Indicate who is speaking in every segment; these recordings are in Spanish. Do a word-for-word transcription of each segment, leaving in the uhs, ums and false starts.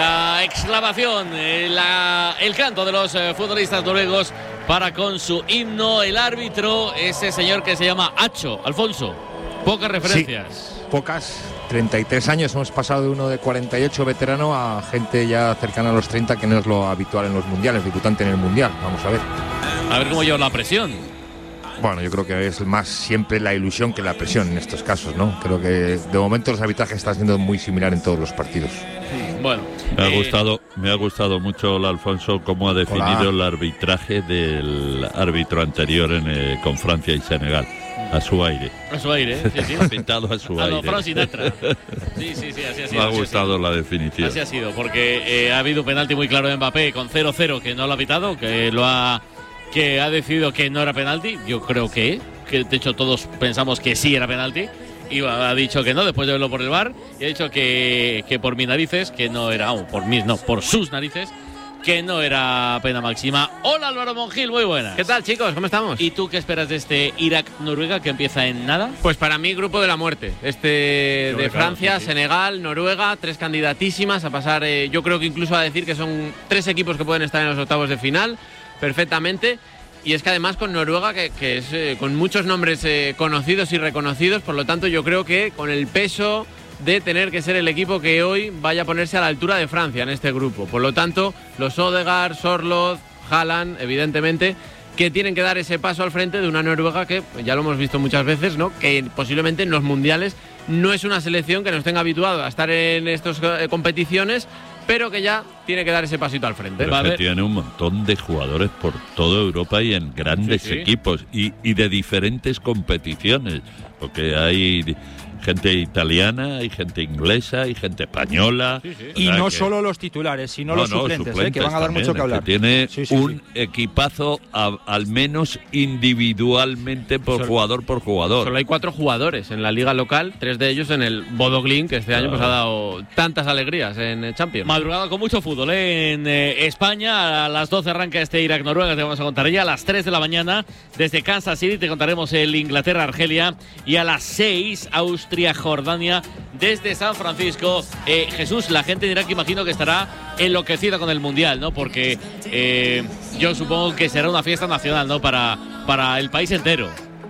Speaker 1: la exclamación, eh, la, el canto de los eh, futbolistas noruegos para con su himno. El árbitro, ese señor que se llama Acho, Alfonso. Pocas referencias.
Speaker 2: Sí, pocas. treinta y tres años, hemos pasado de uno de cuarenta y ocho veterano a gente ya cercana a los treinta, que no es lo habitual en los mundiales, debutante en el mundial. Vamos a ver.
Speaker 1: A ver cómo lleva la presión.
Speaker 2: Bueno, yo creo que es más siempre la ilusión que la presión en estos casos, ¿no? Creo que de momento los arbitrajes están siendo muy similar en todos los partidos.
Speaker 1: Bueno,
Speaker 3: me ha
Speaker 1: eh...
Speaker 3: gustado, me ha gustado mucho el Alfonso cómo ha definido Hola. el arbitraje del árbitro anterior en, eh, con Francia y Senegal. A su aire.
Speaker 1: A su aire, sí, sí.
Speaker 3: Ha pintado a su
Speaker 1: a
Speaker 3: aire.
Speaker 1: A Frank Sinatra. Sí, sí, sí, así ha sido.
Speaker 3: Me ha gustado la definición.
Speaker 1: Así ha sido, porque eh, ha habido un penalti muy claro de Mbappé con cero cero que no lo ha pitado, que lo ha que ha decidido que no era penalti. Yo creo que, que de hecho todos pensamos que sí era penalti. Y ha dicho que no, después de verlo por el V A R, y ha dicho que, que por mis narices, que no era, oh, por mis, no, por sus narices, que no era pena máxima. Hola Álvaro Monjil, muy buenas.
Speaker 4: ¿Qué tal, chicos? ¿Cómo estamos?
Speaker 1: ¿Y tú qué esperas de este Irak-Noruega que empieza en nada?
Speaker 4: Pues para mí, grupo de la muerte. Este de Francia,
Speaker 1: claro, sí, sí.
Speaker 4: Senegal, Noruega, tres candidatísimas a pasar. Eh, yo creo que incluso a decir que son tres equipos que pueden estar en los octavos de final perfectamente. Y es que además con Noruega, que, que es eh, con muchos nombres eh, conocidos y reconocidos, por lo tanto yo creo que con el peso de tener que ser el equipo que hoy vaya a ponerse a la altura de Francia en este grupo. Por lo tanto, los Odegaard, Sorloth, Haaland, evidentemente, que tienen que dar ese paso al frente de una Noruega que, ya lo hemos visto muchas veces, ¿no? Que posiblemente en los mundiales no es una selección que nos tenga habituado a estar en estas eh, competiciones, pero que ya tiene que dar ese pasito al frente.
Speaker 3: Pero es que tiene un montón de jugadores por toda Europa y en grandes
Speaker 1: sí, sí.
Speaker 3: equipos y, y de diferentes competiciones, porque hay gente italiana, hay gente inglesa, hay gente española.
Speaker 1: Sí, sí.
Speaker 5: Y no
Speaker 3: que...
Speaker 5: solo los titulares, sino
Speaker 3: no,
Speaker 5: los
Speaker 3: no,
Speaker 5: suplentes,
Speaker 3: suplentes
Speaker 5: ¿eh? Que van a dar
Speaker 3: también,
Speaker 5: mucho que hablar.
Speaker 3: Que tiene
Speaker 5: sí, sí,
Speaker 3: un
Speaker 5: sí.
Speaker 3: equipazo a, al menos individualmente por
Speaker 4: Solo,
Speaker 3: jugador por jugador.
Speaker 4: Solo hay cuatro jugadores en la liga local, tres de ellos en el Bodo Glimt, que este año pues, ha dado tantas alegrías en Champions.
Speaker 1: Madrugada con mucho fútbol ¿eh? en eh, España. A las doce arranca este Irak-Noruega, te vamos a contar ya. A las tres de la mañana desde Kansas City te contaremos el Inglaterra-Argelia. Y a las seis Austria-Jordania desde San Francisco. Eh, Jesús, la gente de Irak imagino que estará enloquecida con el Mundial, ¿no? Porque eh, yo supongo que será una fiesta nacional, ¿no? Para, para el país entero.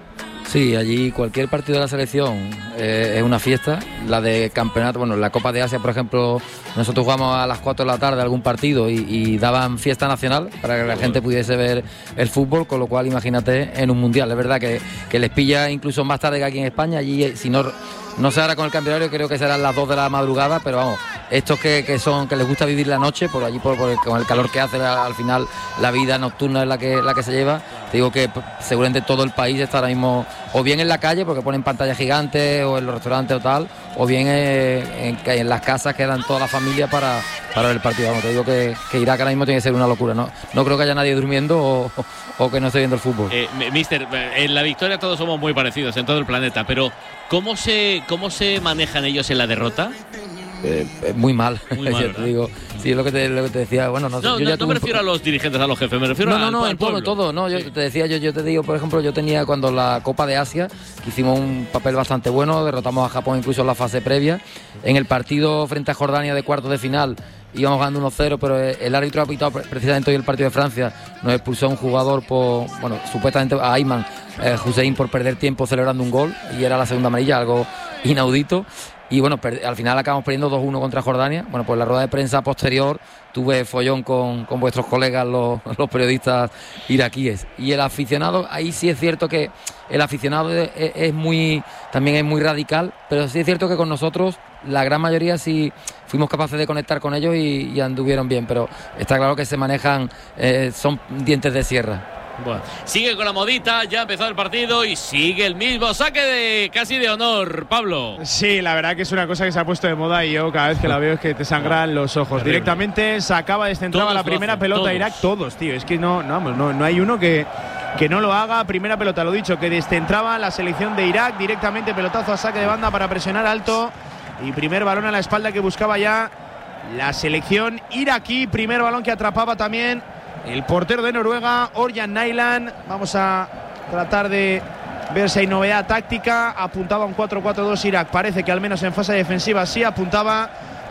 Speaker 6: Sí, allí cualquier partido de la selección eh, es una fiesta. La de campeonato, bueno, la Copa de Asia, por ejemplo, nosotros jugamos a las cuatro de la tarde algún partido y, y daban fiesta nacional para que la gente pudiese ver el fútbol, con lo cual imagínate en un mundial. Es verdad que, que les pilla incluso más tarde que aquí en España. Allí, si no, no sé ahora con el cambio horario, creo que serán las dos de la madrugada, pero vamos, estos que, que son que les gusta vivir la noche, por allí por, por el, con el calor que hace al final, la vida nocturna es la que, la que se lleva. Te digo que seguramente todo el país está ahora mismo o bien en la calle porque ponen pantallas gigantes o en los restaurantes o tal, o bien eh, en, en las casas quedan toda la familia para, para ver el partido. Vamos, te digo que, que Irak ahora mismo tiene que ser una locura, ¿no? No creo que haya nadie durmiendo o, o que no esté viendo el fútbol.
Speaker 1: Eh, mister, en la victoria todos somos muy parecidos en todo el planeta, pero ¿cómo se, cómo se manejan ellos en la derrota?
Speaker 6: Eh, muy mal,
Speaker 1: Muy mal,
Speaker 6: te digo. Sí, es lo que te, lo que te decía. Bueno, no,
Speaker 1: no,
Speaker 6: yo
Speaker 1: no,
Speaker 6: ya
Speaker 1: no me refiero a los dirigentes, a los jefes, me refiero
Speaker 6: no,
Speaker 1: al,
Speaker 6: no, no,
Speaker 1: al
Speaker 6: en
Speaker 1: pueblo.
Speaker 6: todo, todo. No, yo
Speaker 1: sí.
Speaker 6: te decía, yo, yo te digo, por ejemplo, yo tenía cuando la Copa de Asia, que hicimos un papel bastante bueno, derrotamos a Japón incluso en la fase previa. En el partido frente a Jordania de cuartos de final íbamos ganando uno cero, pero el árbitro ha pitado precisamente hoy el partido de Francia, nos expulsó a un jugador por, bueno, supuestamente a Ayman eh, Hussein por perder tiempo celebrando un gol, y era la segunda amarilla, algo inaudito. Y bueno, per- al final acabamos perdiendo dos uno contra Jordania. Bueno, pues la rueda de prensa posterior tuve follón con, con vuestros colegas, los, los periodistas iraquíes. Y el aficionado, ahí sí es cierto que el aficionado es, es muy, también es muy radical, pero sí es cierto que con nosotros la gran mayoría sí fuimos capaces de conectar con ellos y, y anduvieron bien, pero está claro que se manejan, eh, son dientes de sierra.
Speaker 1: Bueno, sigue con la modita, ya ha empezado el partido y sigue el mismo saque de casi de honor, Pablo.
Speaker 7: Sí, la verdad que es una cosa que se ha puesto de moda y yo cada vez que la veo es que te sangran los ojos.
Speaker 1: Terrible.
Speaker 7: Directamente sacaba, descentraba
Speaker 1: Todos
Speaker 7: la
Speaker 1: lo
Speaker 7: primera
Speaker 1: hacen,
Speaker 7: pelota
Speaker 1: todos.
Speaker 7: a Irak, todos, tío. Es que no, no, no, no hay uno que, que no lo haga. Primera pelota, lo dicho, que descentraba la selección de Irak, directamente pelotazo a saque de banda para presionar alto. Y primer balón a la espalda que buscaba ya la selección iraquí. Primer balón que atrapaba también el portero de Noruega, Orjan Nyland. Vamos a tratar de ver si hay novedad táctica. Apuntaba un cuatro cuatro dos Irak. Parece que al menos en fase defensiva sí apuntaba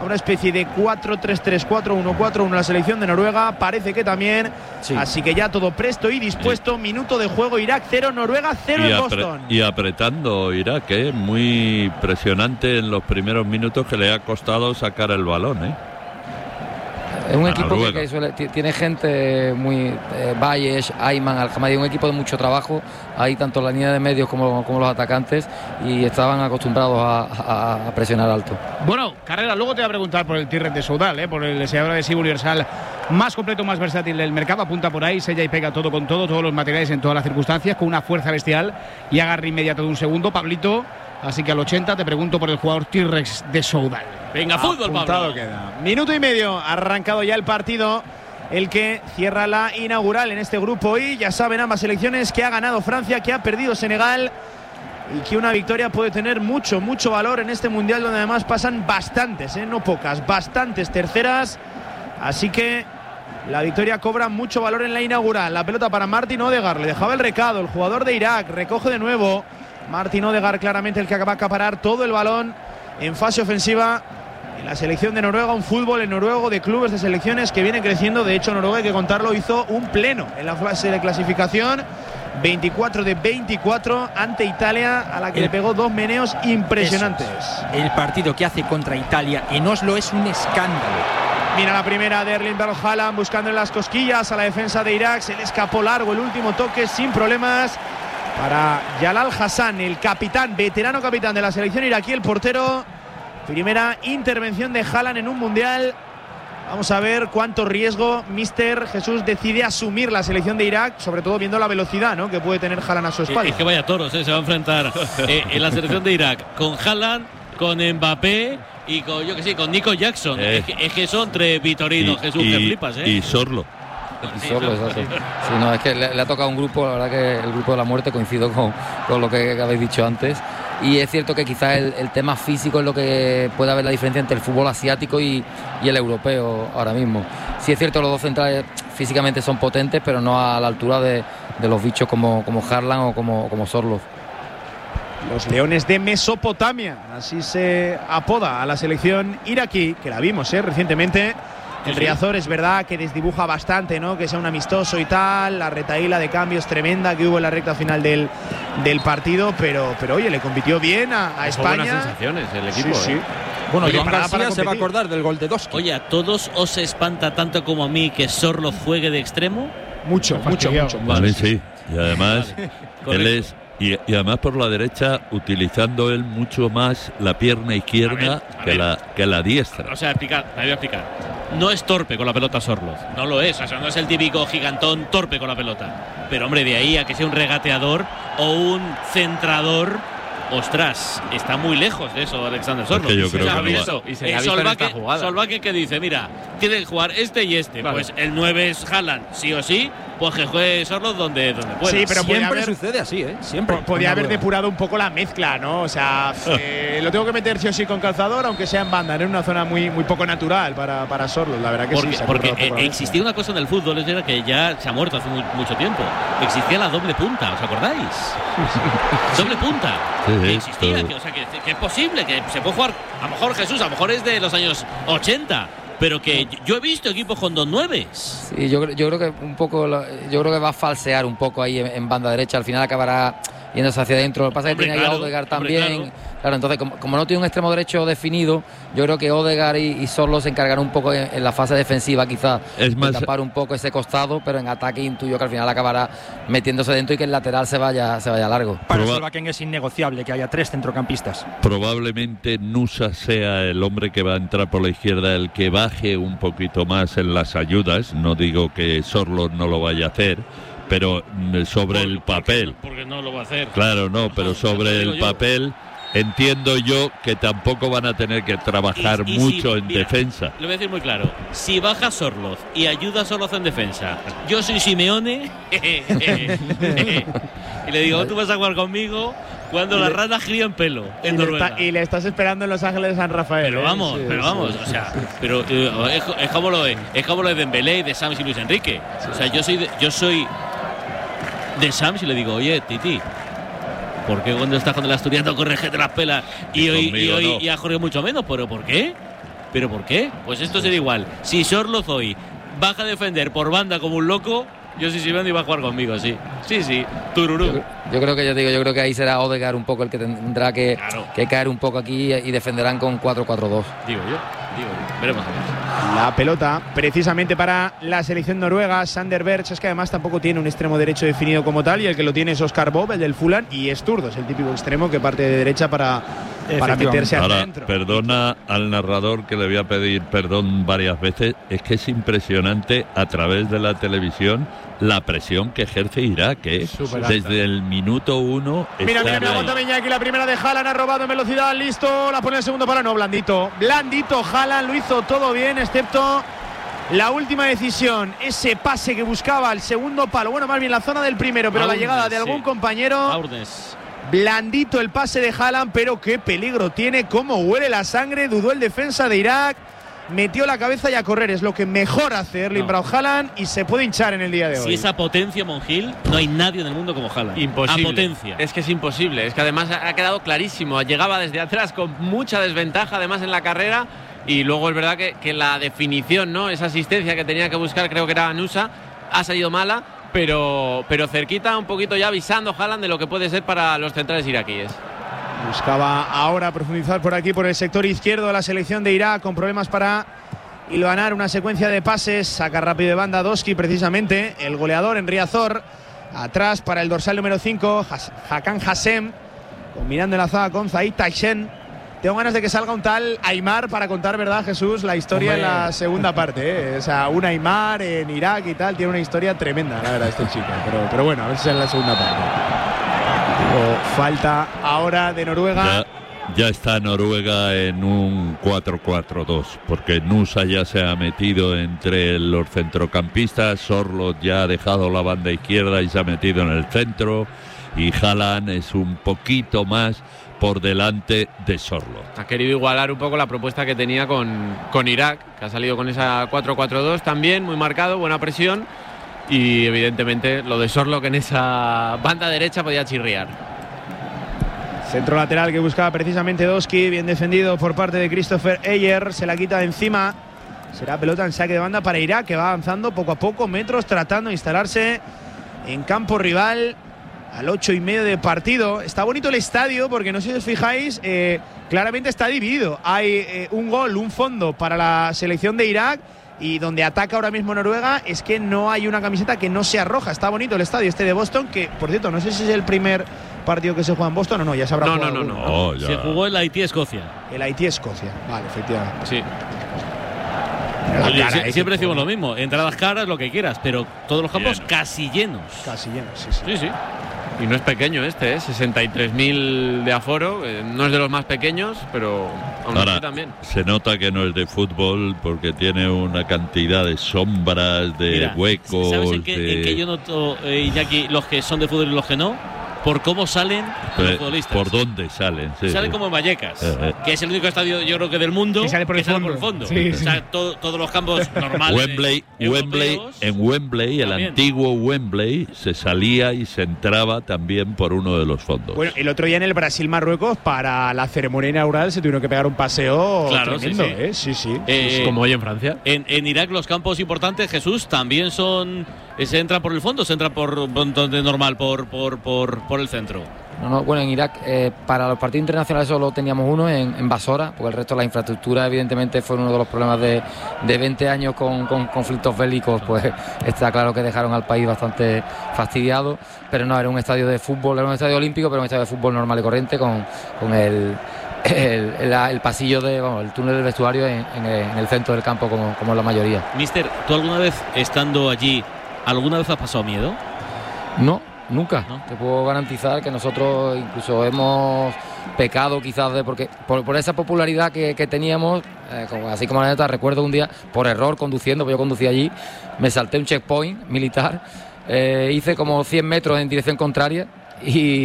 Speaker 7: a una especie de cuatro tres tres, cuatro uno cuatro uno la selección de Noruega, parece que también. Sí. Así que ya todo presto y dispuesto. Sí. Minuto de juego, Irak cero, Noruega cero en Boston.
Speaker 3: Y apretando Irak, ¿eh? Muy presionante en los primeros minutos, que le ha costado sacar el balón, ¿eh?
Speaker 6: Es un equipo que, que suele, tiene gente muy... Eh, Bayesh, Ayman, Al-Hamadi, un equipo de mucho trabajo. Hay tanto la línea de medios como, como los atacantes, y estaban acostumbrados a, a, a presionar alto.
Speaker 5: Bueno, Carrera, luego te voy a preguntar por el T-Rex de Soudal, ¿eh? Por el deseador adhesivo universal más completo, más versátil del mercado. Apunta por ahí, sella y pega todo con todo, todos los materiales en todas las circunstancias, con una fuerza bestial y agarre inmediato de un segundo. Pablito, así que al ochenta te pregunto por el jugador T-Rex de Soudal.
Speaker 1: Venga, fútbol, Pablo.
Speaker 7: Queda. Minuto y medio, arrancado ya el partido, el que cierra la inaugural en este grupo. Y ya saben ambas selecciones que ha ganado Francia, que ha perdido Senegal, y que una victoria puede tener mucho, mucho valor en este mundial, donde además pasan bastantes, ¿eh? No pocas, bastantes terceras. Así que la victoria cobra mucho valor en la inaugural. La pelota para Martin Odegaard, le dejaba el recado, el jugador de Irak, recoge de nuevo. Martin Odegaard claramente el que acaba de acaparar todo el balón en fase ofensiva. La selección de Noruega, un fútbol en noruego de clubes, de selecciones que viene creciendo. De hecho, Noruega, hay que contarlo, hizo un pleno en la fase de clasificación, veinticuatro de veinticuatro ante Italia, a la que el, le pegó dos meneos impresionantes.
Speaker 8: El partido que hace contra Italia en Oslo es un escándalo.
Speaker 7: Mira la primera de Erling Braut Haaland buscando en las cosquillas a la defensa de Irak. Se le escapó largo el último toque sin problemas para Jalal Hassan, el capitán, veterano capitán de la selección iraquí, el portero. Primera intervención de Haaland en un mundial. Vamos a ver cuánto riesgo míster Jesús decide asumir la selección de Irak, sobre todo viendo la velocidad, ¿no?, que puede tener Haaland a su espalda.
Speaker 1: Es que vaya toros, ¿eh? Se va a enfrentar eh, en la selección de Irak con Haaland, con Mbappé y con, yo que sé, con Nico Jackson.
Speaker 3: Eh.
Speaker 1: Es, que, es que son tres Vitorino, Jesús,
Speaker 3: y,
Speaker 1: que flipas, ¿eh?
Speaker 3: Y Sorlo.
Speaker 6: Y solo, exacto. Sí, no, es que le, le ha tocado un grupo, la verdad que el grupo de la muerte, coincido con, con lo que habéis dicho antes. Y es cierto que quizás el, el tema físico es lo que puede haber la diferencia entre el fútbol asiático y, y el europeo ahora mismo. Sí es cierto, los dos centrales físicamente son potentes, pero no a la altura de, de los bichos como, como Haaland o como, como Sorloth.
Speaker 7: Los Leones de Mesopotamia, así se apoda a la selección iraquí, que la vimos ¿eh? recientemente. El Riazor es verdad que desdibuja bastante, ¿no?, que sea un amistoso y tal, la retaíla de cambios tremenda que hubo en la recta final del, del partido, pero, pero oye, le compitió bien a, a España.
Speaker 4: Buenas sensaciones el equipo.
Speaker 7: Sí, sí.
Speaker 4: ¿eh?
Speaker 8: Bueno,
Speaker 7: Oye,
Speaker 8: Joan
Speaker 7: para,
Speaker 8: García
Speaker 7: para
Speaker 8: se va a acordar del gol de Doski.
Speaker 1: Oye, ¿a todos os espanta tanto como a mí que Sorloth juegue de extremo?
Speaker 7: Mucho, mucho, mucho.
Speaker 3: Vale, sí. Y además,
Speaker 1: vale.
Speaker 3: él es. Y, y además por la derecha, utilizando él mucho más la pierna izquierda
Speaker 1: a ver, a
Speaker 3: que,
Speaker 1: ver.
Speaker 3: la, que la diestra.
Speaker 1: O sea, explicar, me voy a explicar. No es torpe con la pelota Sorloth, no lo es, o sea, no es el típico gigantón torpe con la pelota. Pero hombre, de ahí a que sea un regateador o un centrador, ostras, está muy lejos de eso Alexander Sorloth.
Speaker 3: Es que yo creo
Speaker 1: o sea,
Speaker 3: que no
Speaker 1: eso,
Speaker 4: y se le
Speaker 1: eh,
Speaker 4: ha visto en esta
Speaker 1: Solbakken,
Speaker 4: jugada.
Speaker 1: Solbakken que dice, mira, tiene que jugar este y este.
Speaker 4: Claro.
Speaker 1: Pues el nueve es Haaland, sí o sí, pues que juegue Sorloth donde, donde pueda.
Speaker 7: Sí, pero podía
Speaker 8: siempre
Speaker 7: haber,
Speaker 8: sucede así, ¿eh? Siempre.
Speaker 7: po- podía haber depurado un poco la mezcla, ¿no? O sea, eh, lo tengo que meter sí o sí con calzador, aunque sea en banda, en una zona muy, muy poco natural para, para Sorloth, la verdad que
Speaker 1: Porque,
Speaker 7: sí. se ha
Speaker 1: porque
Speaker 7: currado un poco
Speaker 1: eh,
Speaker 7: la
Speaker 1: existía una cosa en el fútbol, es verdad que ya se ha muerto hace mu- mucho tiempo. Existía la doble punta, ¿os acordáis? Doble punta.
Speaker 3: Sí,
Speaker 1: que
Speaker 3: sí,
Speaker 1: existía,
Speaker 3: todo.
Speaker 1: que, o sea, que, que es posible, que se puede jugar. A lo mejor Jesús, a lo mejor es de los años ochenta. Pero que yo he visto equipos con dos nueves.
Speaker 6: Sí, yo, creo- yo creo que un poco, la- yo creo que va a falsear un poco ahí en, en banda derecha. Al final acabará yéndose hacia adentro. Lo que pasa es que
Speaker 1: Hombre,
Speaker 6: tiene ahí
Speaker 1: claro,
Speaker 6: a Odegaard
Speaker 1: hombre,
Speaker 6: también.
Speaker 1: claro.
Speaker 6: Claro, entonces como, como no tiene un extremo derecho definido, yo creo que Odegaard y, y Sorloth se encargarán un poco en, en la fase defensiva, quizás,
Speaker 3: Es más-
Speaker 6: de tapar un poco ese costado, pero en ataque intuyo que al final acabará metiéndose dentro y que el lateral se vaya, se vaya largo.
Speaker 8: Para
Speaker 3: Proba-
Speaker 8: Solbakken es innegociable que haya tres centrocampistas.
Speaker 3: Probablemente Nusa sea el hombre que va a entrar por la izquierda, el que baje un poquito más en las ayudas. No digo que Sorloth no lo vaya a hacer, pero mm, sobre
Speaker 1: Por-
Speaker 3: el
Speaker 1: porque-
Speaker 3: papel.
Speaker 1: Porque no lo va a hacer.
Speaker 3: Claro, no, pero
Speaker 1: No,
Speaker 3: sobre
Speaker 1: te digo
Speaker 3: el
Speaker 1: yo.
Speaker 3: papel entiendo yo que tampoco van a tener que trabajar
Speaker 1: Y- y
Speaker 3: mucho
Speaker 1: si-
Speaker 3: en
Speaker 1: mira,
Speaker 3: defensa.
Speaker 1: Le voy a decir muy claro. Si baja Sorloth y ayuda a Sorloth en defensa, yo soy Simeone y le digo, tú vas a jugar conmigo cuando la rata cría en pelo en
Speaker 7: y, le
Speaker 1: Noruega.
Speaker 7: está- y le estás esperando en Los Ángeles de San Rafael.
Speaker 1: Pero
Speaker 7: ¿eh?
Speaker 1: vamos,
Speaker 7: Sí,
Speaker 1: pero
Speaker 7: sí,
Speaker 1: vamos,
Speaker 7: sí,
Speaker 1: o sea,
Speaker 7: sí.
Speaker 1: pero eh, es, es como lo de es como lo de Dembélé y de Sams y Luis Enrique. O sea, yo soy de, yo soy de Sams y le digo, oye, Titi, ¿por qué cuando estás con el asturiano corre gente las pelas y
Speaker 3: Y
Speaker 1: hoy y
Speaker 3: conmigo
Speaker 1: hoy
Speaker 3: no.
Speaker 1: y a Jorge mucho menos? ¿Pero por qué? ¿Pero por qué? Pues esto sería igual. Si Sorloz hoy baja a defender por banda como un loco, yo sí sí vendo y va a jugar conmigo, sí. Sí, sí, tururú.
Speaker 6: Yo, yo creo que yo digo, yo creo que ahí será Odegaard un poco el que tendrá que,
Speaker 1: claro.
Speaker 6: que caer un poco aquí y defenderán con cuatro cuatro dos.
Speaker 1: Digo yo, digo yo. Veremos a ver.
Speaker 7: La pelota, precisamente para la selección noruega, Sander Berge, es que además tampoco tiene un extremo derecho definido como tal, y el que lo tiene es Oscar Bob, el del Fulham, y es zurdo, es el típico extremo que parte de derecha para, para meterse
Speaker 3: Ahora,
Speaker 7: adentro.
Speaker 3: Perdona al narrador, que le voy a pedir perdón varias veces, es que es impresionante a través de la televisión la presión que ejerce Irak, ¿eh? Desde el minuto uno.
Speaker 7: Mira, mira, mira, aguanta Iñaki, la primera de Haaland, ha robado en velocidad, listo, la pone el segundo palo, no, blandito, blandito, Haaland lo hizo todo bien, excepto la última decisión, ese pase que buscaba al segundo palo, bueno, más bien la zona del primero, pero
Speaker 1: Aurnes,
Speaker 7: la llegada de algún
Speaker 1: sí.
Speaker 7: compañero.
Speaker 1: Aurnes.
Speaker 7: Blandito el pase de Haaland, pero qué peligro tiene, cómo huele la sangre, dudó el defensa de Irak. Metió la cabeza y a correr, es lo que mejor hace Erling
Speaker 1: no.
Speaker 7: Braut Haaland, y se puede hinchar en el día de hoy.
Speaker 1: Si esa potencia, Monjil, no hay nadie en el mundo como Haaland.
Speaker 4: Imposible.
Speaker 1: A potencia.
Speaker 4: Es que es imposible. Es que además ha quedado clarísimo. Llegaba desde atrás con mucha desventaja, además en la carrera. Y luego es verdad que, que la definición, ¿no? Esa asistencia que tenía que buscar, creo que era Nusa, ha salido mala. Pero, pero cerquita, un poquito ya avisando Haaland de lo que puede ser para los centrales iraquíes.
Speaker 7: Buscaba ahora profundizar por aquí, por el sector izquierdo de la selección de Irak, con problemas para hilvanar una secuencia de pases. Saca rápido de banda Doski, precisamente, el goleador en Riazor. Atrás para el dorsal número cinco, Hakan Hassem, combinando en la zaga con Zaid Taishen. Tengo ganas de que salga un tal Aymar para contar, ¿verdad, Jesús? La historia Hombre. en la segunda parte, ¿eh? O sea, un Aymar en Irak y tal, tiene una historia tremenda, la verdad, este chico. Pero, pero bueno, a ver si es en la segunda parte. O falta ahora de Noruega.
Speaker 3: Ya, ya está Noruega en un cuatro cuatro dos, porque Nusa ya se ha metido entre los centrocampistas, Sorloth ya ha dejado la banda izquierda y se ha metido en el centro, y Haaland es un poquito más por delante de Sorloth.
Speaker 4: Ha querido igualar un poco la propuesta que tenía con, con Irak, que ha salido con esa cuatro cuatro dos también, muy marcado, buena presión. Y evidentemente lo de Sorloth en esa banda derecha podía chirriar.
Speaker 7: Centro lateral que buscaba precisamente Doski, bien defendido por parte de Christopher Eyer, se la quita de encima. Será pelota en saque de banda para Irak, que va avanzando poco a poco, metros, tratando de instalarse en campo rival al ocho y medio de partido. Está bonito el estadio porque no sé si os fijáis, eh, claramente está dividido. Hay eh, un gol, un fondo para la selección de Irak, y donde ataca ahora mismo Noruega es que no hay una camiseta que no sea roja. Está bonito el estadio este de Boston, que por cierto no sé si es el primer partido que se juega en Boston o no, ya se habrá
Speaker 4: no,
Speaker 7: jugado.
Speaker 4: No, no, no,
Speaker 3: no.
Speaker 1: no. Se jugó el Haití-Escocia.
Speaker 7: El Haití-Escocia, vale, efectivamente.
Speaker 4: Sí.
Speaker 1: Oye,
Speaker 7: cara,
Speaker 1: sie-
Speaker 7: eh,
Speaker 1: siempre
Speaker 7: que
Speaker 1: decimos
Speaker 7: pone.
Speaker 1: lo mismo, entradas caras, lo que quieras, pero todos los campos
Speaker 3: Llenos.
Speaker 1: casi llenos.
Speaker 7: Casi lleno, sí, sí.
Speaker 4: Sí, sí. Y no es pequeño este, ¿eh? sesenta y tres mil de aforo, eh, no es de los más pequeños, pero aún
Speaker 3: Ahora,
Speaker 4: así también.
Speaker 3: se nota que no es de fútbol porque tiene una cantidad de sombras, de
Speaker 1: Mira,
Speaker 3: huecos.
Speaker 1: ¿sabes en qué,
Speaker 3: de...
Speaker 1: en qué yo noto, eh, Iñaki, los que son de fútbol y los que no? Por cómo salen los
Speaker 3: Eh,
Speaker 1: futbolistas.
Speaker 3: ¿Por dónde salen? Sí,
Speaker 1: Salen
Speaker 3: sí.
Speaker 1: como en Vallecas,
Speaker 3: Eh, eh.
Speaker 1: que es el único estadio, yo creo que del mundo
Speaker 5: Que sale por el fondo.
Speaker 1: fondo.
Speaker 5: Sí,
Speaker 1: o sea, todo- todos los campos normales.
Speaker 3: Wembley,
Speaker 1: eh,
Speaker 3: Wembley,
Speaker 1: europeos,
Speaker 3: en Wembley, el
Speaker 1: también.
Speaker 3: antiguo Wembley, se salía y se entraba también por uno de los fondos.
Speaker 7: Bueno, el otro día en el Brasil-Marruecos, para la ceremonia inaugural, se tuvieron que pegar un paseo
Speaker 1: Claro,
Speaker 7: tremendo,
Speaker 1: sí, sí.
Speaker 7: ¿eh? Sí, sí.
Speaker 1: Eh,
Speaker 4: Como hoy en Francia.
Speaker 1: En, en Irak los campos importantes, Jesús, también son. ¿Se entra por el fondo o se entra por donde normal, por, por, por, por el centro?
Speaker 6: No, no, bueno, en Irak eh, para los partidos internacionales solo teníamos uno en, en Basora, porque el resto de la infraestructura evidentemente fue uno de los problemas de, de veinte años con, con conflictos bélicos, pues está claro que dejaron al país bastante fastidiado, pero no, era un estadio de fútbol, era un estadio olímpico, pero un estadio de fútbol normal y corriente con, con el, el, el, el pasillo, de, vamos, el túnel del vestuario en, en, el, en el centro del campo como, como la mayoría.
Speaker 1: Mister, ¿tú alguna vez estando allí, alguna vez has pasado miedo?
Speaker 6: No. Nunca,
Speaker 1: ¿No?
Speaker 6: Te puedo garantizar que nosotros incluso hemos pecado quizás de porque por, por esa popularidad que, que teníamos, eh, como, así como la neta, recuerdo un día por error conduciendo, porque yo conducía allí, me salté un checkpoint militar, eh, hice como cien metros en dirección contraria y,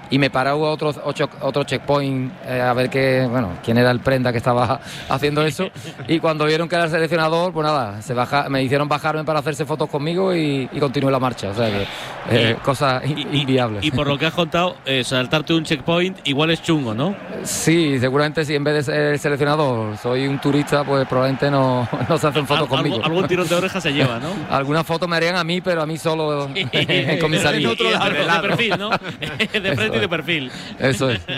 Speaker 6: y me paró otro, ocho, otro checkpoint eh, a ver qué, bueno, quién era el prenda que estaba haciendo eso, y cuando vieron que era el seleccionador, pues nada, se baja, me hicieron bajarme para hacerse fotos conmigo y, y continué la marcha, o sea que eh, y, cosas in,
Speaker 1: y,
Speaker 6: inviables.
Speaker 1: Y por lo que has contado, eh, saltarte un checkpoint igual es chungo, ¿no?
Speaker 6: Sí, seguramente si en vez de ser el seleccionador soy un turista, pues probablemente no, no se hacen fotos
Speaker 1: Al,
Speaker 6: conmigo.
Speaker 1: Algún, algún tirón de oreja se lleva, ¿no?
Speaker 6: Algunas fotos me harían a mí, pero a mí solo en comisaría.
Speaker 1: En otro lado, de, de perfil, ¿no? De frente y de perfil.
Speaker 6: Eso es.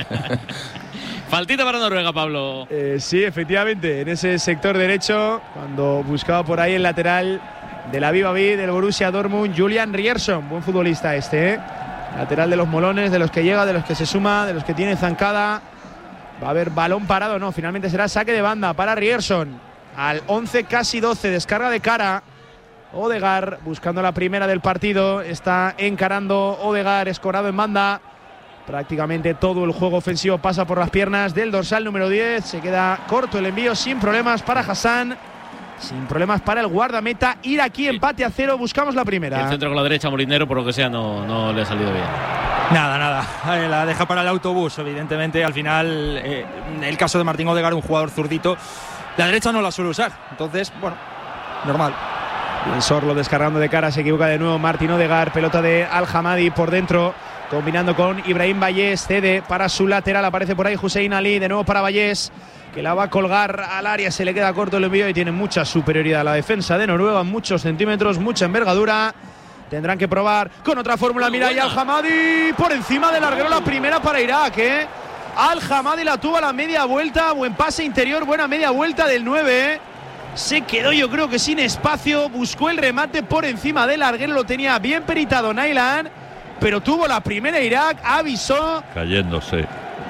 Speaker 1: Faltita para Noruega, Pablo.
Speaker 7: Eh, sí, efectivamente, en ese sector derecho, cuando buscaba por ahí el lateral de la Viva Vid del Borussia Dortmund, Julian Riersson, buen futbolista este, ¿eh? Lateral de los molones, de los que llega, de los que se suma, de los que tiene zancada. Va a haber balón parado, no, finalmente será saque de banda para Riersson. Al once, casi doce, descarga de cara. Odegaard buscando la primera del partido, está encarando Odegaard, escorado en banda. Prácticamente todo el juego ofensivo pasa por las piernas del dorsal número diez. Se queda corto el envío sin problemas para Hassan. Sin problemas para el guardameta. Ir aquí, empate a cero, buscamos la primera.
Speaker 1: El centro con la derecha, Molinero, por lo que sea, no, no le ha salido bien.
Speaker 8: Nada, nada. La deja para el autobús, evidentemente. Al final, eh, el caso de Martín Odegaard, un jugador zurdito, la derecha no la suele usar. Entonces, bueno, normal.
Speaker 7: Bien, Sorlo descargando de cara, se equivoca de nuevo Martín Odegaard. Pelota de Al Hamadi por dentro, combinando con Ibrahim Vallés. Cede para su lateral, aparece por ahí Hussein Ali, de nuevo para Vallés, que la va a colgar al área, se le queda corto el envío y tiene mucha superioridad la defensa de Noruega, muchos centímetros, mucha envergadura. Tendrán que probar con otra fórmula. Mira, y Al Hamadi por encima del larguero, la primera para Irak, ¿eh? Al Hamadi la tuvo a la media vuelta, buen pase interior, buena media vuelta del nueve, ¿eh? Se quedó, yo creo que sin espacio, buscó el remate por encima del larguero, lo tenía bien peritado Nailan, pero tuvo la primera Irak, avisó.
Speaker 3: Cayéndose.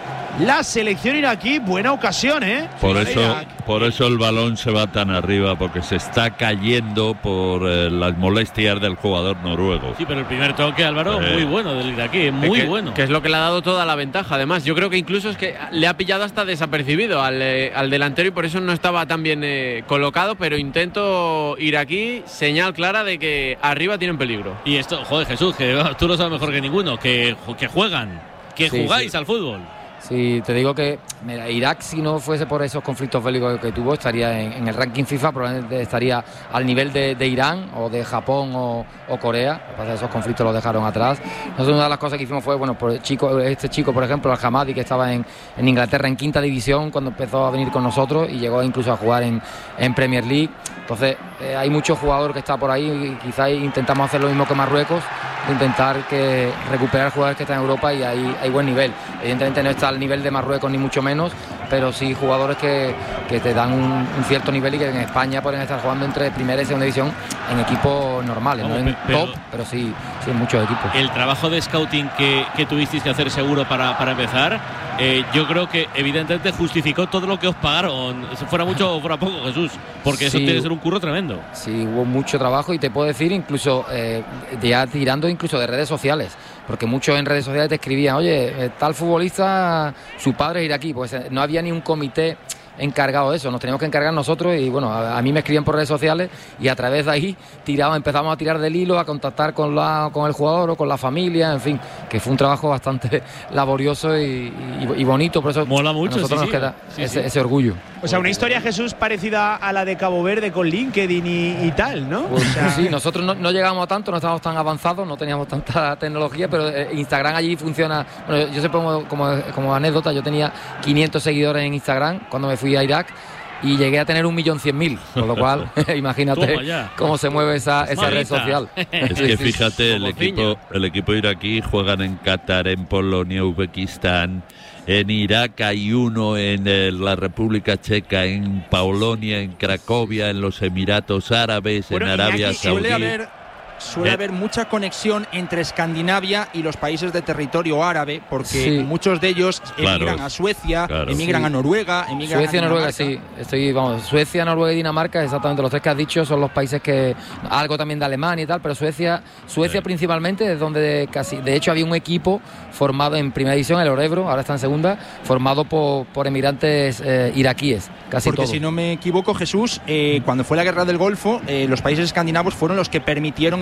Speaker 7: La selección iraquí, buena ocasión, ¿eh?
Speaker 3: Por
Speaker 7: Fíjate,
Speaker 3: eso,
Speaker 7: Irak.
Speaker 3: por eso el balón se va tan arriba, porque se está cayendo por eh, las molestias del jugador noruego.
Speaker 1: Sí, pero el primer toque, Álvaro,
Speaker 3: Eh.
Speaker 1: muy bueno del iraquí, muy
Speaker 4: que,
Speaker 1: bueno.
Speaker 4: Que es lo que le ha dado toda la ventaja. Además, yo creo que incluso es que le ha pillado hasta desapercibido al, eh, al delantero y por eso no estaba tan bien eh, colocado, pero intento ir aquí, señal clara de que arriba tienen peligro.
Speaker 1: Y esto, joder, Jesús, que tú lo sabes mejor que ninguno, que, que juegan, que
Speaker 6: Sí,
Speaker 1: jugáis
Speaker 6: sí.
Speaker 1: al fútbol.
Speaker 6: Sí, te digo que mira, Irak, si no fuese por esos conflictos bélicos que tuvo, estaría en, en el ranking FIFA, probablemente estaría al nivel de, de Irán o de Japón o, o Corea. Lo que pasa es que esos conflictos los dejaron atrás. Nosotros una de las cosas que hicimos fue, bueno, por el chico, este chico, por ejemplo, Al Hamadi, que estaba en, en Inglaterra en quinta división cuando empezó a venir con nosotros y llegó incluso a jugar en, en Premier League. Entonces, eh, hay muchos jugadores que están por ahí y quizás intentamos hacer lo mismo que Marruecos, intentar que recuperar jugadores que están en Europa y hay, hay buen nivel. Evidentemente no está al nivel de Marruecos ni mucho menos, pero sí jugadores que, que te dan un, un cierto nivel y que en España pueden estar jugando entre primera y segunda división en equipos normales,
Speaker 1: Vamos,
Speaker 6: no en
Speaker 1: pero-
Speaker 6: top, pero sí, sí en muchos equipos.
Speaker 1: El trabajo de scouting que, que tuvisteis que hacer seguro para, para empezar, eh, yo creo que evidentemente justificó todo lo que os pagaron, fuera mucho o fuera poco, Jesús, porque eso
Speaker 6: Sí.
Speaker 1: tiene que ser un curro tremendo.
Speaker 6: Sí, hubo mucho trabajo y te puedo decir incluso eh, ya tirando incluso de redes sociales, porque muchos en redes sociales te escribían, oye, eh, tal futbolista, su padre es iraquí, pues eh, no había ni un comité encargado de eso, nos teníamos que encargar nosotros y bueno, a, a mí me escribían por redes sociales y a través de ahí tiraba, empezamos a tirar del hilo, a contactar con, la, con el jugador o con la familia, en fin, que fue un trabajo bastante laborioso y, y, y bonito, por eso
Speaker 1: Mola
Speaker 6: a
Speaker 1: mucho,
Speaker 6: nosotros
Speaker 1: sí,
Speaker 6: nos
Speaker 1: sí.
Speaker 6: queda
Speaker 1: Sí,
Speaker 6: ese,
Speaker 1: sí.
Speaker 6: ese orgullo.
Speaker 7: O sea, una historia, Jesús, parecida a la de Cabo Verde con LinkedIn y, y tal, ¿no?
Speaker 6: Pues,
Speaker 7: O sea,
Speaker 6: sí, nosotros no, no llegamos a tanto, no estábamos tan avanzados, no teníamos tanta tecnología, pero eh, Instagram allí funciona. Bueno, yo siempre pongo como, como anécdota, yo tenía quinientos seguidores en Instagram cuando me fui a Irak y llegué a tener un millón cien mil, con lo cual imagínate
Speaker 1: Toma ya.
Speaker 6: cómo se mueve esa, esa red
Speaker 1: Mamita.
Speaker 6: social.
Speaker 3: Es
Speaker 6: Sí,
Speaker 3: que
Speaker 6: sí,
Speaker 3: fíjate, el
Speaker 4: Como
Speaker 3: equipo, el equipo iraquí juegan en Qatar, en Polonia, Uzbekistán, en Irak hay uno, en eh, la República Checa, en Polonia, en Cracovia, en los Emiratos Árabes,
Speaker 8: Bueno,
Speaker 3: en Arabia
Speaker 8: Iñaki,
Speaker 3: Saudí.
Speaker 8: suele haber suele
Speaker 3: Eh.
Speaker 8: haber mucha conexión entre Escandinavia y los países de territorio árabe, porque
Speaker 6: Sí.
Speaker 8: muchos de ellos
Speaker 3: Claro.
Speaker 8: emigran a Suecia,
Speaker 3: Claro.
Speaker 8: emigran
Speaker 6: Sí.
Speaker 8: a Noruega, emigran
Speaker 6: Suecia,
Speaker 8: a
Speaker 6: Noruega,
Speaker 8: Dinamarca.
Speaker 6: sí. Estoy, vamos, Suecia, Noruega y Dinamarca, exactamente los tres que has dicho son los países que algo también de Alemania y tal, pero Suecia, Suecia
Speaker 3: Sí.
Speaker 6: principalmente es donde casi, de hecho había un equipo formado en primera división, el Orebro, ahora está en segunda, formado por, por emigrantes eh, iraquíes, casi
Speaker 8: Porque
Speaker 6: todos.
Speaker 8: si no me equivoco, Jesús, eh, cuando fue la guerra del Golfo, eh, los países escandinavos fueron los que permitieron y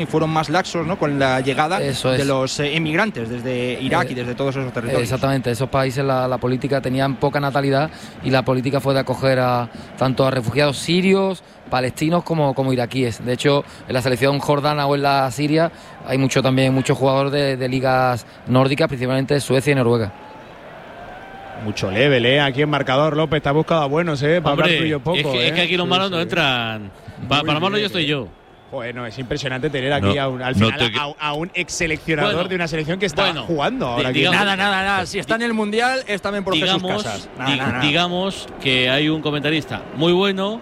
Speaker 8: fueron más laxos, ¿no?, con la llegada
Speaker 6: Eso
Speaker 8: de
Speaker 6: es.
Speaker 8: los eh, inmigrantes desde Irak
Speaker 6: Eh,
Speaker 8: y desde todos esos territorios.
Speaker 6: Exactamente, esos países la, la política tenían poca natalidad y la política fue de acoger a tanto a refugiados sirios, palestinos como, como iraquíes. De hecho, en la selección jordana o en la siria hay mucho también muchos jugadores de, de ligas nórdicas, principalmente de Suecia y Noruega.
Speaker 7: Mucho level, ¿eh? Aquí en marcador, López, te ha buscado a buenos, ¿eh? Para hablar
Speaker 1: Hombre,
Speaker 7: tú y yo poco,
Speaker 1: es, que,
Speaker 7: ¿eh?
Speaker 1: es que aquí los
Speaker 7: Sí,
Speaker 1: malos
Speaker 7: sí.
Speaker 1: no entran. Pa-
Speaker 7: Muy
Speaker 1: para malo
Speaker 7: bien,
Speaker 1: yo estoy
Speaker 7: eh.
Speaker 1: yo.
Speaker 7: Bueno, es impresionante tener aquí
Speaker 3: No,
Speaker 7: a un, al
Speaker 3: no
Speaker 7: final
Speaker 3: te-
Speaker 7: a, a un ex seleccionador
Speaker 1: Bueno,
Speaker 7: de una selección que está
Speaker 1: bueno,
Speaker 7: jugando ahora.
Speaker 1: di-
Speaker 7: aquí.
Speaker 1: digamos-
Speaker 8: Nada, nada, nada. Si está en el Mundial, es también por Jesús
Speaker 1: Digamos,
Speaker 8: Casas. Nada,
Speaker 1: di-
Speaker 8: nada, nada.
Speaker 1: digamos que hay un comentarista muy bueno.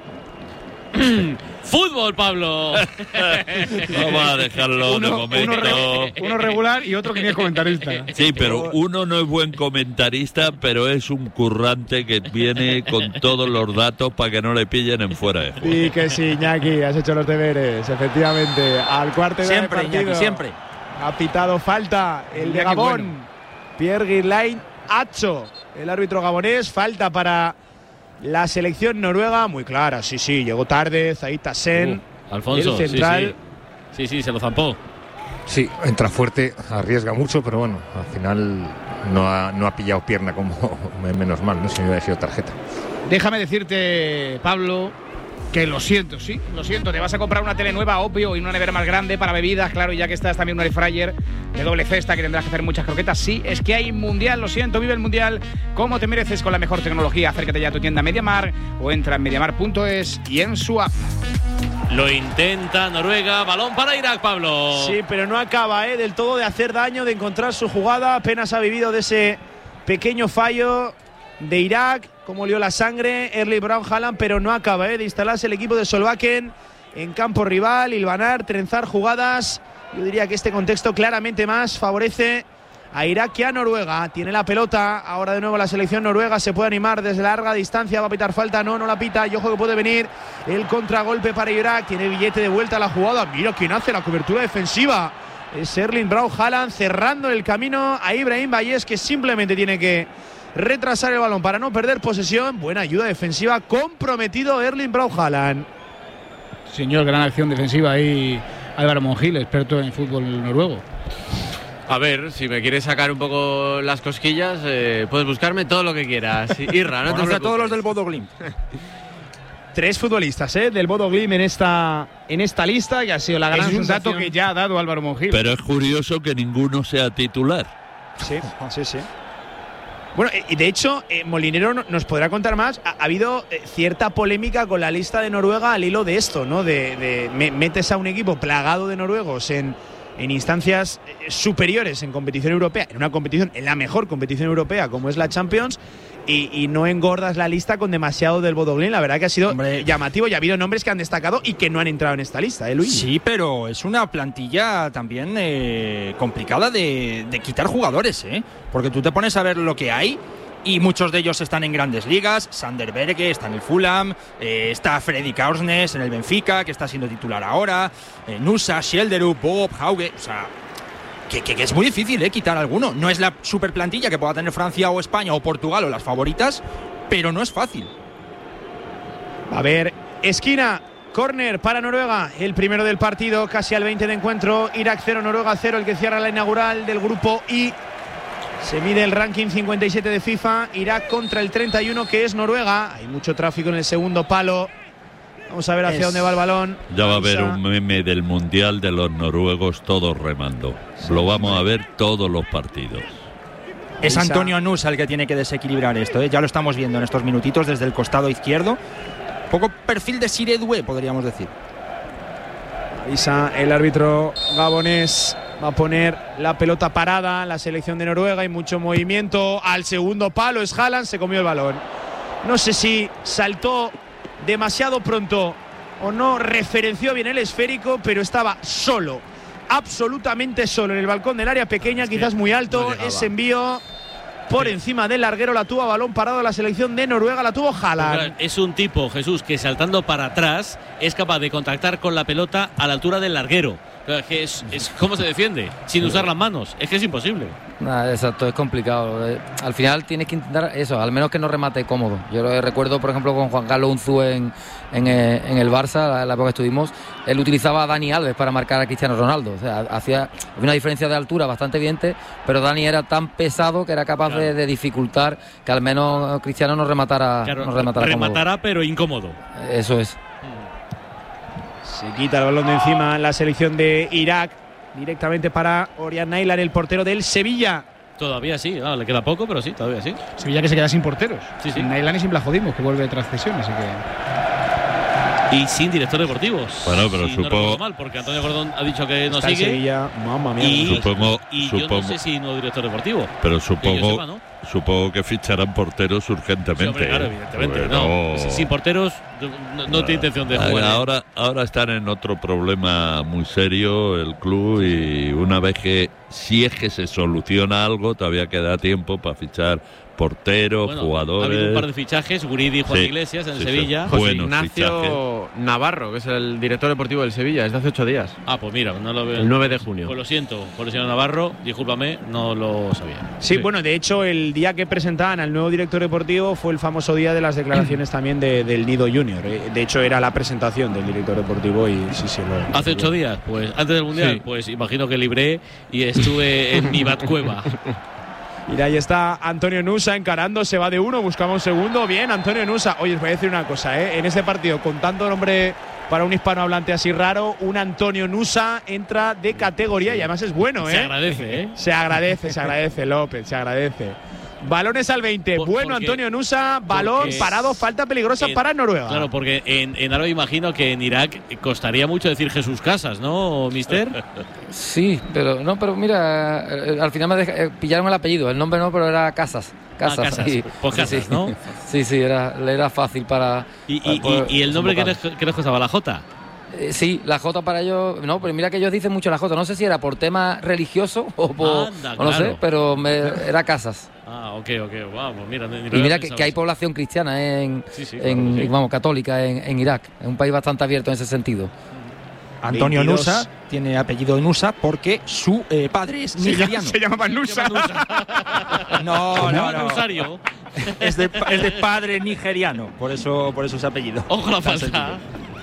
Speaker 1: ¡Fútbol, Pablo!
Speaker 3: Vamos a dejarlo de
Speaker 5: Uno,
Speaker 3: momento.
Speaker 5: uno re- uno regular y otro que ni es comentarista.
Speaker 3: Sí, pero uno no es buen comentarista, pero es un currante que viene con todos los datos para que no le pillen en fuera de juego.
Speaker 7: Sí, que sí, Iñaki, has hecho los deberes, efectivamente. Al cuarto de
Speaker 8: Siempre,
Speaker 7: partido.
Speaker 8: Iñaki, siempre.
Speaker 7: Ha pitado falta el de
Speaker 5: Iñaki
Speaker 7: Gabón.
Speaker 5: bueno.
Speaker 7: Pierre Guirlain Hacho, el árbitro gabonés. Falta para la selección noruega. Muy clara, sí, sí. Llegó tarde. Zaita Sen.
Speaker 1: Uh, Alfonso,
Speaker 7: el central.
Speaker 1: sí, sí. Sí, sí, se lo zampó.
Speaker 2: Sí, entra fuerte, arriesga mucho, pero bueno, al final no ha, no ha pillado pierna como menos mal, ¿no? Si no hubiera sido tarjeta.
Speaker 5: Déjame decirte, Pablo, que lo siento, sí, lo siento. Te vas a comprar una tele nueva, obvio, y una nevera más grande para bebidas, claro, y ya que estás también un air fryer de doble cesta que tendrás que hacer muchas croquetas. Sí, es que hay mundial, lo siento, vive el mundial como te mereces con la mejor tecnología. Acércate ya a tu tienda MediaMar o entra en mediamar punto es y en su app.
Speaker 1: Lo intenta Noruega. Balón para Irak, Pablo.
Speaker 7: Sí, pero no acaba ¿eh? del todo de hacer daño, de encontrar su jugada. Apenas ha vivido de ese pequeño fallo de Irak, como lió la sangre Erling Braut Haaland, pero no acaba ¿eh? de instalarse el equipo de Solbakken en campo rival, hilvanar, trenzar jugadas. Yo diría que este contexto claramente más favorece a Irak que a Noruega. Tiene la pelota, ahora de nuevo la selección noruega se puede animar desde larga distancia, va a pitar falta, no, no la pita, y ojo que puede venir el contragolpe para Irak. Tiene billete de vuelta a la jugada, mira quién hace la cobertura defensiva, es Erling Braut Haaland cerrando el camino a Ibrahim Bayes, que simplemente tiene que retrasar el balón para no perder posesión. Buena ayuda defensiva, comprometido Erling Braut Haaland.
Speaker 5: Señor, gran acción defensiva ahí Álvaro Monjil, experto en fútbol noruego.
Speaker 4: A ver, si me quieres sacar un poco las cosquillas, eh, puedes buscarme todo lo que quieras. Irra, no te
Speaker 8: Conoce a
Speaker 4: preocupes.
Speaker 8: todos los del Bodo Glimt.
Speaker 7: Tres futbolistas ¿eh? del Bodo Glimt en esta, en esta lista, que ha sido la gran
Speaker 5: Es un dato
Speaker 7: sensación.
Speaker 5: que ya ha dado Álvaro Monjil.
Speaker 3: Pero es curioso que ninguno sea titular.
Speaker 7: Sí, sí, sí. Bueno, eh, y de hecho, eh, Molinero no- nos podrá contar más. Ha, ha habido eh, cierta polémica con la lista de Noruega al hilo de esto, ¿no? De, de me- metes a un equipo plagado de noruegos en, en instancias eh, superiores en competición europea, en una competición, en la mejor competición europea como es la Champions, y, y no engordas la lista con demasiado del Bodo Glimt. La verdad que ha sido
Speaker 8: Hombre.
Speaker 7: llamativo y ha habido nombres que han destacado y que no han entrado en esta lista, ¿eh, Luis?
Speaker 8: Sí, pero es una plantilla también eh, complicada de, de quitar jugadores, ¿eh? Porque tú te pones a ver lo que hay y muchos de ellos están en grandes ligas. Sander Berge está en el Fulham, eh, está Freddy Kaursnes en el Benfica, que está siendo titular ahora, eh, Nusa, Schelderup, Bob, Hauge, o sea… Que, que- que es muy difícil ¿eh? quitar alguno. No es la super plantilla que pueda tener Francia o España o Portugal o las favoritas, pero no es fácil.
Speaker 7: A ver, esquina, córner para Noruega, el primero del partido, casi al veinte de encuentro. Irak cero, Noruega cero, el que cierra la inaugural del grupo I. Se mide el ranking cincuenta y siete de FIFA, Irak contra el treinta y uno que es Noruega. Hay mucho tráfico en el segundo palo. Vamos a ver hacia
Speaker 8: Es-
Speaker 7: dónde va el balón.
Speaker 3: Ya va a haber
Speaker 7: Avisa.
Speaker 3: un meme del Mundial de los noruegos todos remando. Lo vamos a ver todos los partidos.
Speaker 8: Es
Speaker 7: Avisa.
Speaker 8: Antonio Nusa el que tiene que desequilibrar esto, ¿eh? Ya lo estamos viendo en estos minutitos desde el costado izquierdo. Poco perfil de Siredue, podríamos decir.
Speaker 7: Avisa el árbitro gabonés. Va a poner la pelota parada, la selección de Noruega, y mucho movimiento al segundo palo. Es Haaland, se comió el balón. No sé si saltó demasiado pronto o no referenció bien el esférico, pero estaba solo, absolutamente solo en el balcón del área pequeña,
Speaker 1: Es que
Speaker 7: quizás muy alto.
Speaker 1: no llegaba.
Speaker 7: Ese envío por encima del larguero, la tuvo a balón parado la selección de Noruega, la tuvo Haaland.
Speaker 1: Es un tipo, Jesús, que saltando para atrás es capaz de contactar con la pelota a la altura del larguero. Es que es, es cómo se defiende, sin usar las manos. Es que es imposible.
Speaker 6: Nah, exacto, es complicado. Eh, al final tienes que intentar eso, al menos que no remate cómodo. Yo lo recuerdo, por ejemplo, con Juan Carlos Unzué en, en, eh, en el Barça, la, la época que estuvimos, él utilizaba a Dani Alves para marcar a Cristiano Ronaldo. O sea, hacía una diferencia de altura bastante evidente, pero Dani era tan pesado que era capaz claro. de, de dificultar que al menos Cristiano no rematara,
Speaker 1: claro,
Speaker 6: no rematara
Speaker 1: rematará
Speaker 6: cómodo.
Speaker 1: Pero incómodo.
Speaker 6: Eso es.
Speaker 7: Se quita el balón de encima en la selección de Irak. Directamente para Orián Naylar, el portero del Sevilla.
Speaker 1: Todavía sí, no, le queda poco, pero sí, todavía sí.
Speaker 5: Sevilla que se queda sin porteros.
Speaker 1: Sí, sí.
Speaker 5: Sin Naylar y sin Blajodimos, que vuelve tras cesión, así que...
Speaker 1: Y sin director deportivo.
Speaker 3: Bueno, pero
Speaker 1: si
Speaker 3: supongo...
Speaker 1: No mal, porque Antonio Gordón ha dicho que no
Speaker 7: Está
Speaker 1: sigue.
Speaker 7: Sevilla, mamma mía.
Speaker 1: Y,
Speaker 3: supongo,
Speaker 1: y
Speaker 3: supongo,
Speaker 1: yo no sé si no director deportivo.
Speaker 3: Pero supongo,
Speaker 1: sepa, ¿no?
Speaker 3: supongo que ficharán porteros urgentemente.
Speaker 1: Sí, hombre, claro, evidentemente.
Speaker 3: Bueno,
Speaker 1: no, sin porteros no, no tiene intención de jugar.
Speaker 3: Ahora, ahora están en otro problema muy serio el club y una vez que, si es que se soluciona algo, todavía queda tiempo para fichar porteros,
Speaker 1: bueno,
Speaker 3: jugadores.
Speaker 1: Ha habido un par de fichajes, Guridi y Juan
Speaker 3: sí,
Speaker 1: Iglesias en
Speaker 3: sí,
Speaker 1: Sevilla.
Speaker 3: Sí.
Speaker 4: José
Speaker 3: Buenos
Speaker 4: Ignacio
Speaker 3: fichajes.
Speaker 4: Navarro, que es el director deportivo del Sevilla, desde hace ocho días.
Speaker 1: Ah, pues mira, no lo veo.
Speaker 4: El nueve de junio.
Speaker 1: Pues lo siento, por el señor Navarro, discúlpame, no lo sabía.
Speaker 7: Sí, sí, bueno, de hecho, el día que presentaban al nuevo director deportivo fue el famoso día de las declaraciones también de, del Nido Junior. De hecho, era la presentación del director deportivo y sí, sí. Lo,
Speaker 1: Hace ocho días, pues antes del Mundial, sí. Pues imagino que libré y estuve en mi Batcueva.
Speaker 7: Y ahí está Antonio Nusa encarando, se va de uno, buscamos un segundo. Bien, Antonio Nusa. Oye, os voy a decir una cosa, ¿eh? En este partido, con tanto nombre para un hispanohablante así raro, un Antonio Nusa entra de categoría y además es bueno, ¿eh?
Speaker 1: Se agradece, ¿eh?
Speaker 7: Se agradece, se agradece, López, se agradece. Balones al veinte. Por, bueno, porque, Antonio Nusa, balón parado, falta peligrosa en, para Noruega.
Speaker 1: Claro, porque en, en Árabe imagino que en Irak costaría mucho decir Jesús Casas, ¿no, mister?
Speaker 6: Sí, pero no, pero mira, al final me deja, eh, pillaron el apellido, el nombre no, pero era Casas. Casas,
Speaker 1: ah, Casas,
Speaker 6: y,
Speaker 1: pues Casas,
Speaker 6: sí,
Speaker 1: ¿no?
Speaker 6: Sí, sí, era, era fácil para.
Speaker 1: ¿Y, para y, poder, y el nombre que les, que les costaba, la J?
Speaker 6: Eh, sí, la J para ellos, no, pero mira que ellos dicen mucho la J, no sé si era por tema religioso o por,
Speaker 1: Anda,
Speaker 6: o no
Speaker 1: claro.
Speaker 6: sé, pero me, era Casas.
Speaker 1: Ah, ok, ok, wow, pues mira. Ni, ni
Speaker 6: y mira que, que hay población cristiana en,
Speaker 1: sí, sí,
Speaker 6: en
Speaker 1: claro, sí.
Speaker 6: vamos, católica en, en Irak, es un país bastante abierto en ese sentido.
Speaker 8: Antonio veintidós. Nusa tiene apellido Nusa porque su eh, padre es nigeriano.
Speaker 5: Se llamaba Nusa.
Speaker 8: No, no, no.
Speaker 1: Nusario.
Speaker 8: Es de, es de padre nigeriano, por eso, por eso ese apellido.
Speaker 1: Ojo la falta.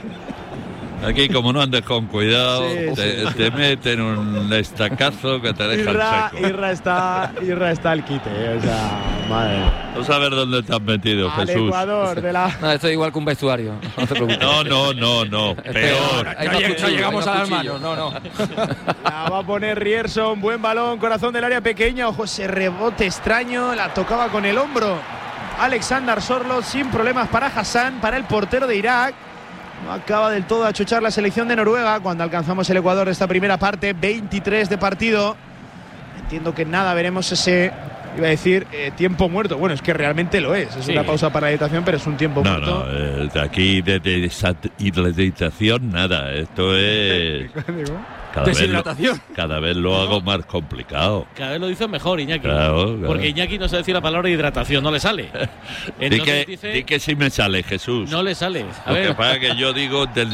Speaker 3: Aquí, como no andes con cuidado,
Speaker 7: sí,
Speaker 3: te,
Speaker 7: sí.
Speaker 3: te meten un estacazo que te deja
Speaker 7: Irra,
Speaker 3: el seco.
Speaker 7: Irra está, Irra está al quite, eh, o sea, madre.
Speaker 3: No sabes dónde te has metido,
Speaker 7: al
Speaker 3: Jesús.
Speaker 7: Ecuador de la.
Speaker 6: No, esto es igual que un vestuario, no te preocupes.
Speaker 3: No, no, no, no, peor.
Speaker 6: Hay
Speaker 8: no,
Speaker 6: más
Speaker 8: lleg
Speaker 6: cuchillo,
Speaker 8: no llegamos
Speaker 6: hay
Speaker 8: a
Speaker 6: más
Speaker 8: las
Speaker 6: cuchillo.
Speaker 8: manos, no, no.
Speaker 7: La va a poner Rierson, buen balón, corazón del área pequeña, ojo, ese rebote extraño, la tocaba con el hombro Alexander Sorloth, sin problemas para Hassan, para el portero de Irak. No acaba del todo de achuchar la selección de Noruega cuando alcanzamos el Ecuador de esta primera parte, veintitrés de partido. Entiendo que nada, veremos ese, iba a decir, eh, tiempo muerto. Bueno, es que realmente lo es, es sí. Una pausa para la hidratación, pero es un tiempo
Speaker 3: no,
Speaker 7: muerto.
Speaker 3: No, eh, de aquí de, de, de hidratación nada, esto es… Cada
Speaker 8: Deshidratación.
Speaker 3: Vez lo, cada vez lo hago más complicado.
Speaker 1: Cada vez lo dice mejor Iñaki.
Speaker 3: Claro, claro.
Speaker 1: Porque Iñaki no sabe decir la palabra hidratación, no le sale.
Speaker 3: Di que, dice, di que sí me sale, Jesús.
Speaker 1: No le sale. A
Speaker 3: Lo
Speaker 1: ver.
Speaker 3: que pasa es que yo digo del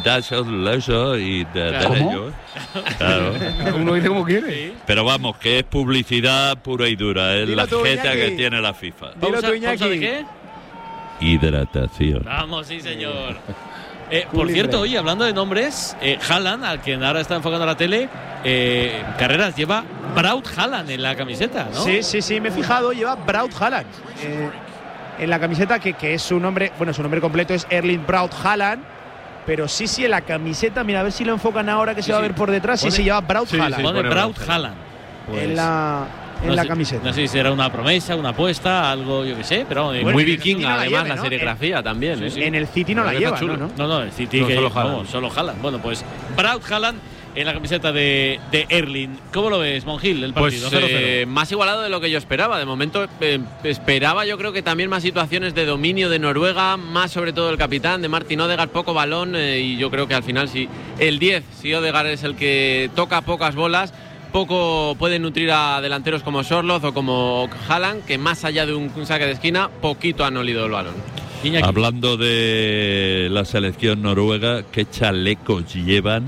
Speaker 3: sindazo y de,
Speaker 1: claro.
Speaker 3: de ello. Claro.
Speaker 5: Uno dice como quiere.
Speaker 1: Sí.
Speaker 3: Pero vamos, que es publicidad pura y dura. Es
Speaker 7: Dilo
Speaker 3: la
Speaker 7: tú,
Speaker 3: jeta
Speaker 7: Iñaki.
Speaker 3: que tiene la FIFA.
Speaker 7: Dilo
Speaker 1: ¿Pausa,
Speaker 7: tú, Iñaki.
Speaker 1: pausa de qué?
Speaker 3: Hidratación.
Speaker 1: Vamos, sí, señor. Eh, por cierto, oye, hablando de nombres, eh, Haaland, al quien ahora está enfocando la tele, eh, Carreras lleva Braut Haaland en la camiseta, ¿no?
Speaker 7: Sí, sí, sí, me he fijado, lleva Braut Haaland eh, en la camiseta, que, que es su nombre, bueno, su nombre completo es Erling Braut Haaland, pero sí, sí, en la camiseta, mira, a ver si lo enfocan ahora que se
Speaker 1: sí,
Speaker 7: va
Speaker 1: sí.
Speaker 7: a ver por detrás, sí,
Speaker 1: Pone,
Speaker 7: sí, lleva Braut
Speaker 1: sí,
Speaker 7: Haaland.
Speaker 1: Sí, pone Braut Haaland.
Speaker 7: Pues, en la, en
Speaker 1: no
Speaker 7: la
Speaker 1: sé,
Speaker 7: camiseta.
Speaker 1: No sé si será una promesa, una apuesta, algo, yo qué sé, pero…
Speaker 4: Bueno, muy vikinga, no además, lleve, la serigrafía ¿no? también.
Speaker 7: Sí,
Speaker 4: ¿eh?
Speaker 7: sí. En el City no la, la lleva, ¿no? ¿no?
Speaker 1: No, no, el City
Speaker 4: no,
Speaker 1: que
Speaker 4: solo Haaland.
Speaker 1: No, solo Haaland. Bueno, pues Braut Haaland en la camiseta de, de Erling. ¿Cómo lo ves, Monjil, el partido?
Speaker 4: Pues
Speaker 1: cero cero.
Speaker 4: Eh, más igualado de lo que yo esperaba. De momento eh, esperaba yo creo que también más situaciones de dominio de Noruega, más sobre todo el capitán de Martin Odegaard, poco balón eh, y yo creo que al final si el diez, si Odegaard es el que toca pocas bolas, poco pueden nutrir a delanteros como Sorloth o como Haaland, que más allá de un, un saque de esquina, poquito han olido el balón.
Speaker 3: Iñaki. Hablando de la selección noruega, ¿qué chalecos llevan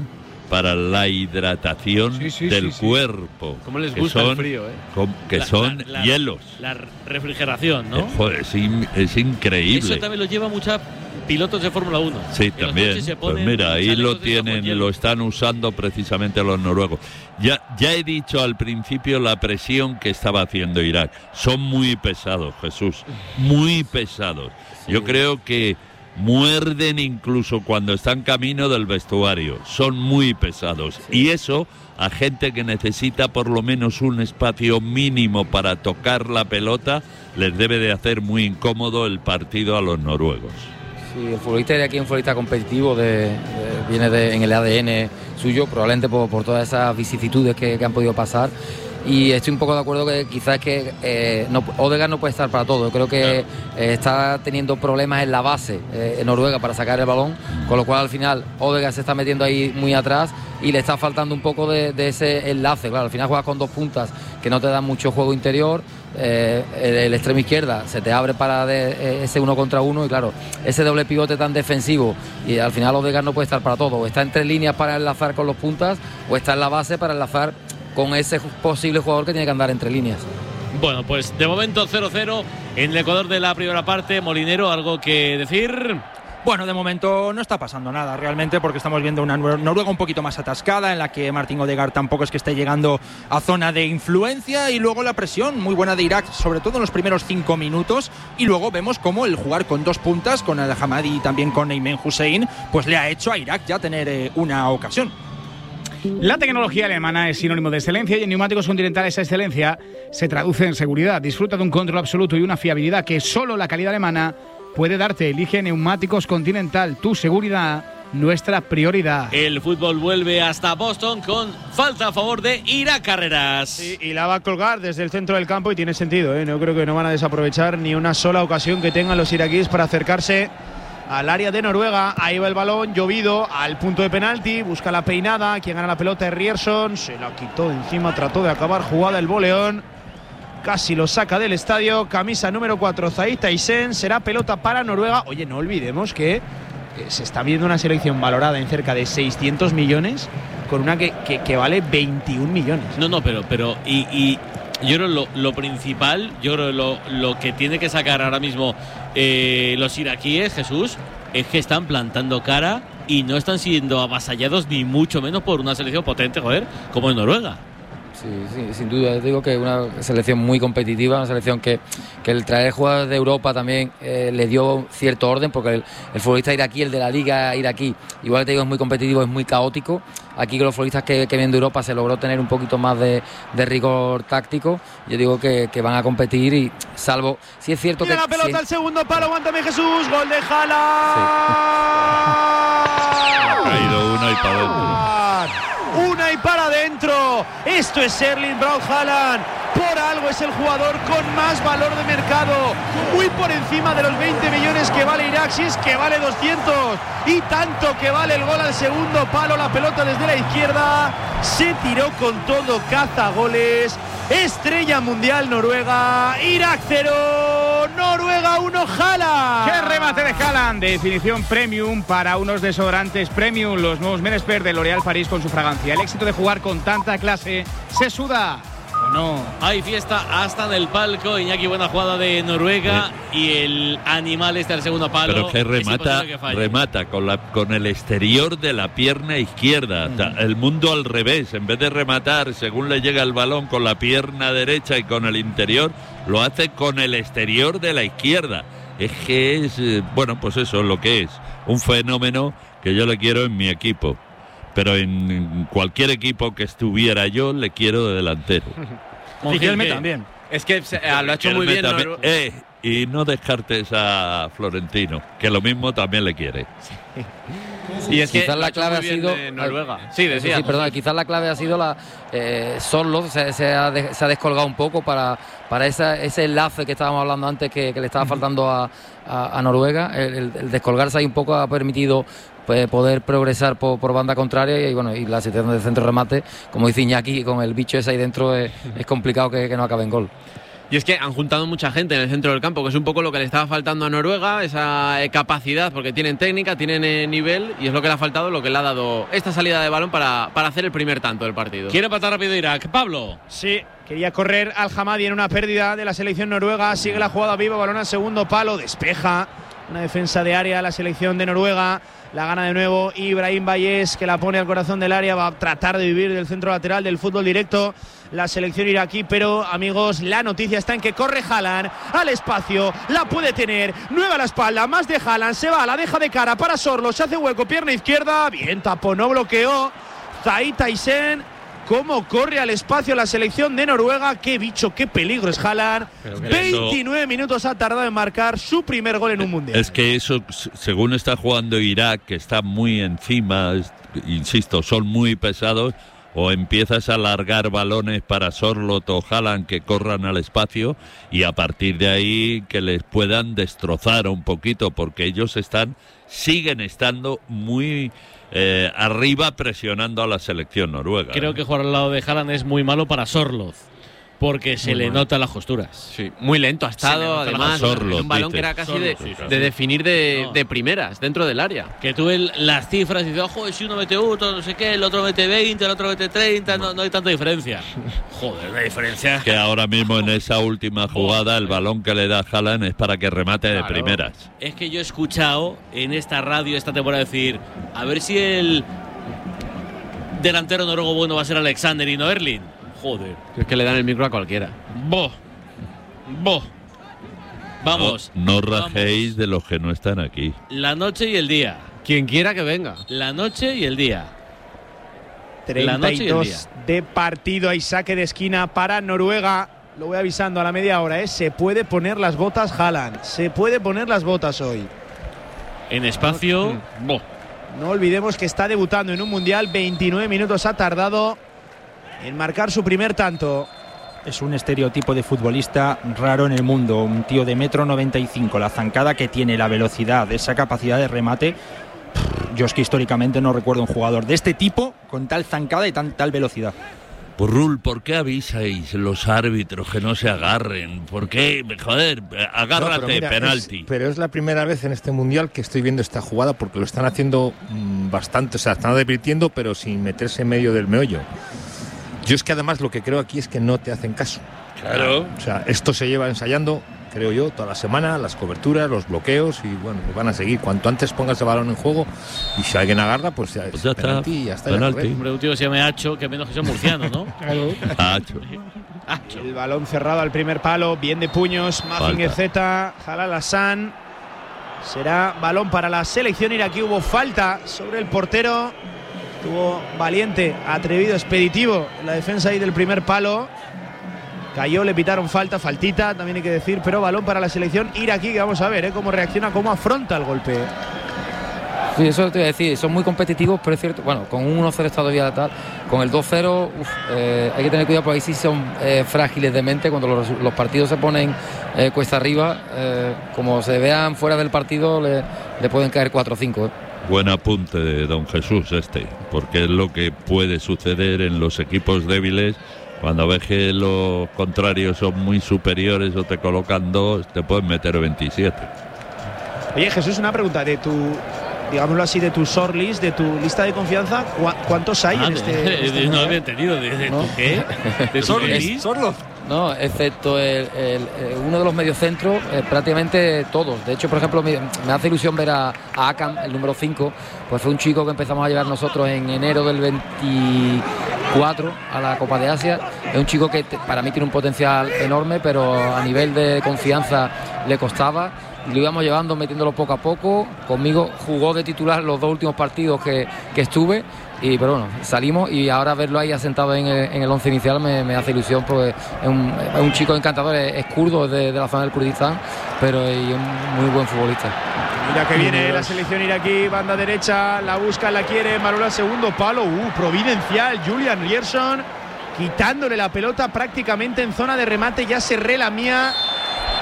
Speaker 3: para la hidratación
Speaker 5: sí, sí,
Speaker 3: del
Speaker 5: sí, sí.
Speaker 3: cuerpo.
Speaker 4: ¿Cómo les
Speaker 3: que
Speaker 4: gusta
Speaker 3: son,
Speaker 4: el frío, eh?
Speaker 3: com- que
Speaker 1: La-
Speaker 3: son
Speaker 1: la- la-
Speaker 3: hielos.
Speaker 1: La refrigeración, ¿no?
Speaker 3: Eh, joder, es, in- es increíble.
Speaker 1: Eso también lo lleva mucha pilotos de Fórmula uno.
Speaker 3: Sí,
Speaker 1: Que los
Speaker 3: también.
Speaker 1: coches se
Speaker 3: Pues
Speaker 1: ponen
Speaker 3: mira, ahí
Speaker 1: chalecos
Speaker 3: lo
Speaker 1: de estos con
Speaker 3: tienen,
Speaker 1: hielo.
Speaker 3: lo están usando precisamente los noruegos. Ya, ya he dicho al principio la presión que estaba haciendo Irak. Son muy pesados, Jesús. Muy pesados. Yo creo que muerden incluso cuando están camino del vestuario. Son muy pesados. Y eso a gente que necesita por lo menos un espacio mínimo para tocar la pelota les debe de hacer muy incómodo el partido a los noruegos.
Speaker 6: Sí, el futbolista de aquí es un futbolista competitivo, de, de- viene de, en el A D N suyo, probablemente por, por todas esas vicisitudes que, que han podido pasar. Y estoy un poco de acuerdo que quizás que eh, no, Odegaard no puede estar para todo. Yo creo que eh, está teniendo problemas en la base eh, en Noruega para sacar el balón, con lo cual al final Odegaard se está metiendo ahí muy atrás y le está faltando un poco de, de ese enlace. Claro, al final juegas con dos puntas que no te dan mucho juego interior. Eh, el, el extremo izquierda se te abre para de, eh, ese uno contra uno y claro, ese doble pivote tan defensivo y al final Odegaard no puede estar para todo. O está entre líneas para enlazar con los puntas o está en la base para enlazar con ese posible jugador que tiene que andar entre líneas.
Speaker 1: Bueno, pues de momento cero cero en el Ecuador de la primera parte. Molinero, ¿algo que decir?
Speaker 8: Bueno, de momento no está pasando nada realmente, porque estamos viendo una Nor- Noruega un poquito más atascada, en la que Martín Odegaard tampoco es que esté llegando a zona de influencia, y luego la presión muy buena de Irak, sobre todo en los primeros cinco minutos, y luego vemos cómo el jugar con dos puntas, con Al Hamadi y también con Ayman Hussein, pues le ha hecho a Irak ya tener eh, una ocasión.
Speaker 5: La tecnología alemana es sinónimo de excelencia y en Neumáticos Continental esa excelencia se traduce en seguridad. Disfruta de un control absoluto y una fiabilidad que solo la calidad alemana puede darte. Elige Neumáticos Continental, tu seguridad, nuestra prioridad.
Speaker 1: El fútbol vuelve hasta Boston con falta a favor de Irak Carreras.
Speaker 7: Sí, y la va a colgar desde el centro del campo y tiene sentido, ¿eh? No creo que no van a desaprovechar ni una sola ocasión que tengan los iraquíes para acercarse al área de Noruega. Ahí va el balón, llovido, al punto de penalti, busca la peinada, quien gana la pelota es Rierson, se la quitó de encima, trató de acabar jugada el Boleón, casi lo saca del estadio. Camisa número cuatro, Zaid Taisen, será pelota para Noruega. Oye, no olvidemos que eh, se está viendo una selección valorada en cerca de seiscientos millones con una que, que, que vale veintiún millones.
Speaker 1: No, no, pero, pero y, y yo creo lo, lo principal, yo creo lo, lo que tiene que sacar ahora mismo eh, los iraquíes, Jesús, es que están plantando cara y no están siendo avasallados ni mucho menos por una selección potente, joder, como en Noruega.
Speaker 6: Sí, sí, sin duda. Digo que es una selección muy competitiva, una selección que, que el traer jugadores de Europa también eh, le dio cierto orden, porque el, el futbolista iraquí, el de la liga iraquí, igual que te digo, es muy competitivo, es muy caótico. Aquí con los futbolistas que, que vienen de Europa se logró tener un poquito más de, de rigor táctico. Yo digo que, que van a competir y salvo, si es cierto
Speaker 7: Mira
Speaker 6: que...
Speaker 7: la pelota
Speaker 6: si,
Speaker 7: al segundo palo, aguántame Jesús, gol de Haaland.
Speaker 3: Ha caído una y para adentro.
Speaker 7: Una y para adentro. Esto es Erling Braut Haaland. Por algo es el jugador con más valor de mercado. Muy por encima de los veinte millones que vale Irak, si es que vale doscientos. Y tanto que vale el gol al segundo palo. La pelota desde la izquierda. Se tiró con todo, caza goles. Estrella mundial Noruega. Irak cero, Noruega uno, Haaland.
Speaker 5: ¡Qué remate de Haaland! Definición premium para unos desodorantes premium. Los nuevos Menesper de L'Oréal París con su fragancia. El éxito de jugar con tanta clase se suda. ¿O no?
Speaker 1: Hay fiesta hasta en el palco. Iñaki, buena jugada de Noruega. Sí. Y el animal está al segundo palo.
Speaker 3: Pero que remata,
Speaker 1: que
Speaker 3: remata con, la, con el exterior de la pierna izquierda. Mm. O sea, el mundo al revés. En vez de rematar según le llega el balón con la pierna derecha y con el interior, lo hace con el exterior de la izquierda. Es que es, bueno, pues eso es lo que es. Un fenómeno que yo le quiero en mi equipo. Pero en cualquier equipo que estuviera yo, le quiero de delantero.
Speaker 8: Riquelme también.
Speaker 4: Es que se, eh, lo ha hecho muy bien.
Speaker 3: También, ¿no? eh, y no descartes a Florentino, que lo mismo también le quiere.
Speaker 6: Sí, y es que quizás la clave ha sido
Speaker 4: Noruega. Sí, decía.
Speaker 6: Sí, sí, perdón, quizás la clave ha sido la eh, Sorloth se, se, ha de, se ha descolgado un poco para, para esa, ese enlace que estábamos hablando antes que, que le estaba faltando a, a, a Noruega. El, el, el descolgarse ahí un poco ha permitido pues, poder progresar por, por banda contraria y bueno, y la situación de centro remate, como dice Iñaki, con el bicho ese ahí dentro es, es complicado que, que no acabe en gol.
Speaker 4: Y es que han juntado mucha gente en el centro del campo, que es un poco lo que le estaba faltando a Noruega, esa eh, capacidad, porque tienen técnica, tienen eh, nivel, y es lo que le ha faltado, lo que le ha dado esta salida de balón para, para hacer el primer tanto del partido.
Speaker 1: Quiere empatar rápido Irak. Pablo.
Speaker 7: Sí, quería correr Al Hamadi en una pérdida de la selección noruega. Sigue la jugada viva, balón al segundo palo, despeja. Una defensa de área, la selección de Noruega. La gana de nuevo Ibrahim Bayes, que la pone al corazón del área. Va a tratar de vivir del centro lateral del fútbol directo la selección iraquí, pero amigos, la noticia está en que corre Haaland al espacio, la puede tener, nueva a la espalda, más de Haaland, se va, la deja de cara para Sorlo, se hace hueco, pierna izquierda, bien tapó, no bloqueó Zaid Taisen. Cómo corre al espacio la selección de Noruega, qué bicho, qué peligro es Haaland. veintinueve eso, minutos ha tardado en marcar su primer gol en un mundial.
Speaker 3: Es que eso, según está jugando Irak, que está muy encima, insisto, son muy pesados, o empiezas a largar balones para Sorlot o Haaland que corran al espacio, y a partir de ahí que les puedan destrozar un poquito, porque ellos están, siguen estando muy eh, arriba presionando a la selección noruega.
Speaker 1: Creo
Speaker 3: ¿eh?
Speaker 1: que jugar al lado de Haaland es muy malo para Sorloth, porque se muy le mal. nota las costuras.
Speaker 4: Sí, muy lento ha estado, además,
Speaker 3: Sorloth,
Speaker 4: un balón
Speaker 3: dice.
Speaker 4: que era casi
Speaker 1: Sorloth,
Speaker 4: de,
Speaker 1: sí, claro.
Speaker 4: de definir de,
Speaker 1: no.
Speaker 4: de primeras, dentro del área.
Speaker 1: Que tú el, las cifras y dices, ojo, si uno mete uno, no sé qué, el otro mete veinte, el otro mete treinta, no, no hay tanta diferencia. Joder, la diferencia.
Speaker 3: Que ahora mismo en esa última jugada el balón que le da Haaland es para que remate de
Speaker 1: claro.
Speaker 3: primeras.
Speaker 1: Es que yo he escuchado en esta radio esta temporada decir, a ver si el delantero noruego bueno va a ser Alexander y no Erling. Joder.
Speaker 4: Es que le dan el micro a cualquiera.
Speaker 1: Bo. Bo. Vamos.
Speaker 3: No, no rajéis vamos. De los que no están aquí.
Speaker 1: La noche y el día.
Speaker 4: Quien quiera que venga.
Speaker 1: La noche y el día.
Speaker 7: treinta y dos de partido. Hay saque de esquina para Noruega. Lo voy avisando a la media hora, ¿eh? Se puede poner las botas Haaland. Se puede poner las botas hoy.
Speaker 1: En espacio.
Speaker 7: No, Bo. no olvidemos que está debutando en un mundial. veintinueve minutos ha tardado en marcar su primer tanto.
Speaker 8: Es un estereotipo de futbolista raro en el mundo, un tío de metro noventa y cinco, la zancada que tiene, la velocidad, esa capacidad de remate. Yo es que históricamente no recuerdo un jugador de este tipo con tal zancada y tan, tal velocidad.
Speaker 3: Burrul, ¿por qué avisáis los árbitros que no se agarren? ¿Por qué? Joder, agárrate, no, pero mira, penalti.
Speaker 2: Es, pero es la primera vez en este mundial que estoy viendo esta jugada, porque lo están haciendo mmm, bastante, o sea, están advirtiendo, pero sin meterse en medio del meollo. Yo es que además lo que creo aquí es que no te hacen caso.
Speaker 3: Claro.
Speaker 2: O sea, esto se lleva ensayando, creo yo, toda la semana, las coberturas, los bloqueos, y bueno, pues van a seguir. Cuanto antes pongas el balón en juego, y si alguien agarra, pues ya,
Speaker 3: pues ya
Speaker 2: es penalti, y ya está.
Speaker 3: Penalti.
Speaker 1: Hombre, un tío que se llame Acho, que menos que sea murciano, ¿no?
Speaker 2: Claro.
Speaker 3: Acho.
Speaker 1: Acho.
Speaker 7: El balón cerrado al primer palo, bien de puños, Mazinger Z, Jalal Hassan. Será balón para la selección iraquí. Hubo falta sobre el portero. Tuvo valiente, atrevido, expeditivo en la defensa ahí del primer palo. Cayó, le pitaron falta, faltita, también hay que decir, pero balón para la selección iraquí, que vamos a ver ¿eh? cómo reacciona, cómo afronta el golpe.
Speaker 6: Sí, eso te voy a decir, son muy competitivos, pero es cierto, bueno, con un uno cero está todavía tal, con el dos cero, uf, eh, hay que tener cuidado porque ahí sí son eh, frágiles de mente, cuando los, los partidos se ponen eh, cuesta arriba, eh, como se vean fuera del partido, le, le pueden caer cuatro o cinco. Eh.
Speaker 3: Buen apunte de don Jesús este, porque es lo que puede suceder en los equipos débiles. Cuando ves que los contrarios son muy superiores o te colocan dos, te pueden meter veintisiete.
Speaker 7: Oye, Jesús, una pregunta de tu, digámoslo así, de tu short list, de tu lista de confianza, ¿cuántos hay ah, en este,
Speaker 1: de,
Speaker 7: este
Speaker 1: de, no había entendido, ¿de, de ¿no? tu qué? ¿De short list?
Speaker 6: No, excepto el, el, el, uno de los mediocentros, eh, prácticamente todos. De hecho, por ejemplo, me, me hace ilusión ver a, a Akam, el número cinco, pues fue un chico que empezamos a llevar nosotros en enero del veinticuatro a la Copa de Asia. Es un chico que te, para mí tiene un potencial enorme, pero a nivel de confianza le costaba. Y lo íbamos llevando, metiéndolo poco a poco. Conmigo jugó de titular los dos últimos partidos que, que estuve. Y, pero bueno, salimos y ahora verlo ahí asentado en el, en el once inicial me, me hace ilusión, porque es un, es un chico encantador, es, es kurdo, es de, de la zona del Kurdistán, pero es un muy buen futbolista.
Speaker 7: Mira que viene la selección iraquí, banda derecha, la busca, la quiere, Manuel al segundo palo, uh, providencial, Julian Rierson, quitándole la pelota prácticamente en zona de remate, ya se relamía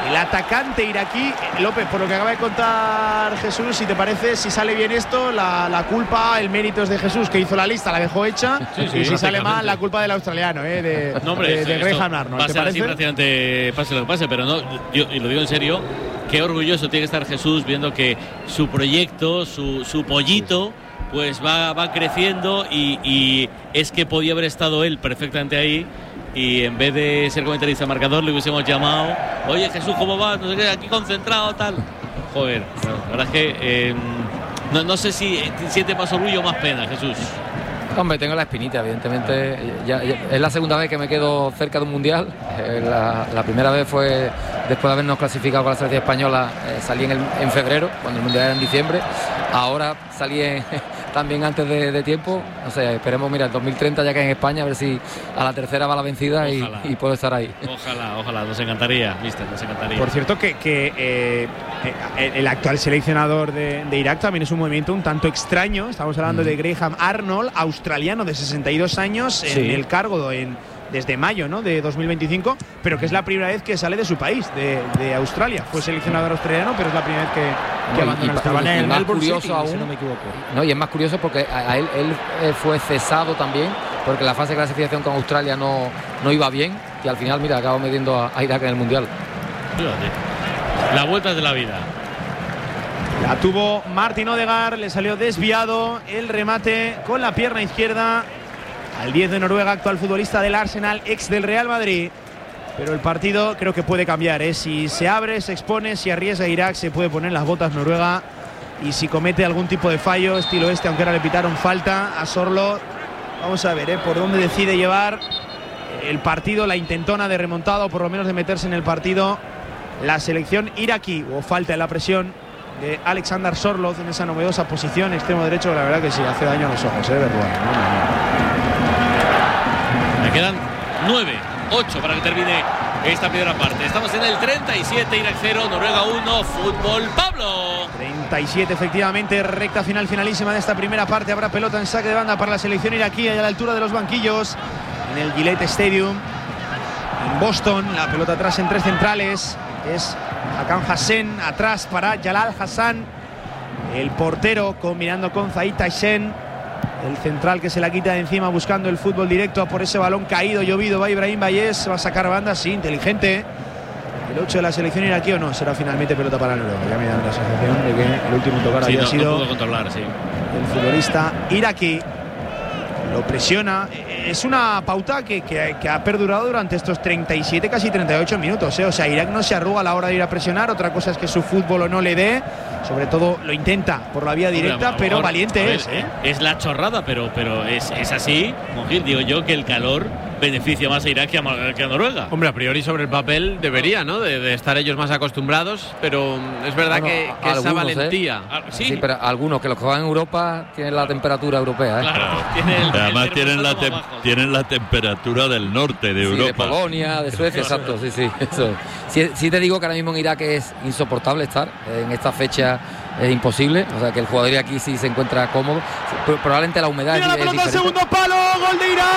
Speaker 7: El atacante iraquí, López, por lo que acaba de contar Jesús, si te parece, si sale bien esto, la, la culpa, el mérito es de Jesús, que hizo la lista, la dejó hecha, sí, sí, y si sale mal, la culpa del australiano, ¿eh? de,
Speaker 1: no, hombre,
Speaker 7: de, de Graham Arnold.
Speaker 1: Va a ser así prácticamente, pase lo que pase, pero no, yo, y lo digo en serio, qué orgulloso tiene que estar Jesús viendo que su proyecto, su, su pollito, pues va, va creciendo y, y es que podía haber estado él perfectamente ahí. Y en vez de ser comentarista marcador, le hubiésemos llamado, oye Jesús, ¿cómo vas? No sé qué, aquí concentrado, tal. Joder, la verdad es que eh, no, no sé si siente más orgullo o más pena, Jesús.
Speaker 6: Hombre, tengo la espinita, evidentemente. Ya, ya, es la segunda vez que me quedo cerca de un mundial. Eh, la, la primera vez fue después de habernos clasificado con la selección española, eh, salí en, el, en febrero, cuando el mundial era en diciembre. Ahora salí en, también antes de, de tiempo. No sé, esperemos, mira, el dos mil treinta ya que en España, a ver si a la tercera va la vencida y, y puedo estar ahí.
Speaker 1: Ojalá, ojalá, nos encantaría, mister, nos encantaría.
Speaker 7: Por cierto, que, que eh, el, el actual seleccionador de, de Irak también es un movimiento un tanto extraño. Estamos hablando mm. de Graham Arnold, australiano de sesenta y dos años, sí. en el cargo en, desde mayo, ¿no?, de dos mil veinticinco, pero que es la primera vez que sale de su país, de, de Australia. Fue seleccionador australiano, pero es la primera vez que, que
Speaker 6: no, abandona
Speaker 7: el
Speaker 6: y, y, y más curioso
Speaker 7: City,
Speaker 6: aún,
Speaker 7: si no me equivoco.
Speaker 6: No, y es más curioso porque a, a él, él fue cesado también, porque la fase de clasificación con Australia no, no iba bien, y al final, mira, acabó metiendo a, a Irak en el Mundial.
Speaker 1: Fíjate. La vuelta de la vida.
Speaker 7: La tuvo Martin Odegaard, le salió desviado el remate con la pierna izquierda al diez de Noruega, actual futbolista del Arsenal, ex del Real Madrid. Pero el partido creo que puede cambiar, ¿eh? Si se abre, se expone, si arriesga Irak, se puede poner las botas Noruega. Y si comete algún tipo de fallo, estilo este, aunque ahora le pitaron falta a Sorlo, vamos a ver, ¿eh?, por dónde decide llevar el partido, la intentona de remontada, o por lo menos de meterse en el partido, la selección iraquí. O falta en la presión de Alexander Sorloth en esa novedosa posición, extremo derecho, la verdad que sí, hace daño a los ojos, ¿eh? Verdad,
Speaker 1: no, no. Me quedan nueve, ocho para que termine esta primera parte. Estamos en el treinta y siete, Irak cero, Noruega uno, fútbol, Pablo.
Speaker 7: treinta y siete, efectivamente, recta final finalísima de esta primera parte. Habrá pelota en saque de banda para la selección iraquí, a la altura de los banquillos, en el Gillette Stadium, en Boston. La pelota atrás en tres centrales. Es Hakan Hassan, atrás para Jalal Hassan, el portero, combinando con Zaid Taisen, el central que se la quita de encima buscando el fútbol directo por ese balón caído, llovido. Va Ibrahim Bayes, va a sacar banda, sí, inteligente. El ocho de la selección iraquí, o no, será finalmente pelota para Noruega. Ya me da la sensación de que el último tocar
Speaker 1: sí,
Speaker 7: había
Speaker 1: no,
Speaker 7: sido
Speaker 1: no pudo controlar, sí.
Speaker 7: el futbolista iraquí. Lo presiona. Es una pauta que, que, que ha perdurado durante estos treinta y siete, casi treinta y ocho minutos, ¿eh? O sea, Irak no se arruga a la hora de ir a presionar. Otra cosa es que su fútbol o no le dé. Sobre todo lo intenta por la vía directa, Hombre, pero ahora, valiente ver, es. ¿eh?
Speaker 1: Es la chorrada, pero, pero es, es así. Mojir, digo yo que el calor beneficia más a Irak que a, que a Noruega.
Speaker 4: Hombre, a priori sobre el papel debería, ¿no? De, de estar ellos más acostumbrados, pero es verdad bueno, que, que algunos, esa valentía.
Speaker 6: ¿eh? Ah, ¿sí? Sí, pero algunos que los que van en Europa tienen la temperatura europea, ¿eh?
Speaker 1: Claro, tiene el,
Speaker 3: además
Speaker 1: el
Speaker 3: tienen la, te tienen la temperatura del norte de
Speaker 6: sí,
Speaker 3: Europa.
Speaker 6: De Polonia, de Suecia, exacto, sí, sí. Eso. Sí, sí te digo que ahora mismo en Irak es insoportable estar. En esta fecha es imposible. O sea, que el jugador aquí sí se encuentra cómodo. Probablemente la humedad
Speaker 7: Mira
Speaker 6: es,
Speaker 7: la pelota
Speaker 6: es
Speaker 7: al segundo palo, gol de Irak.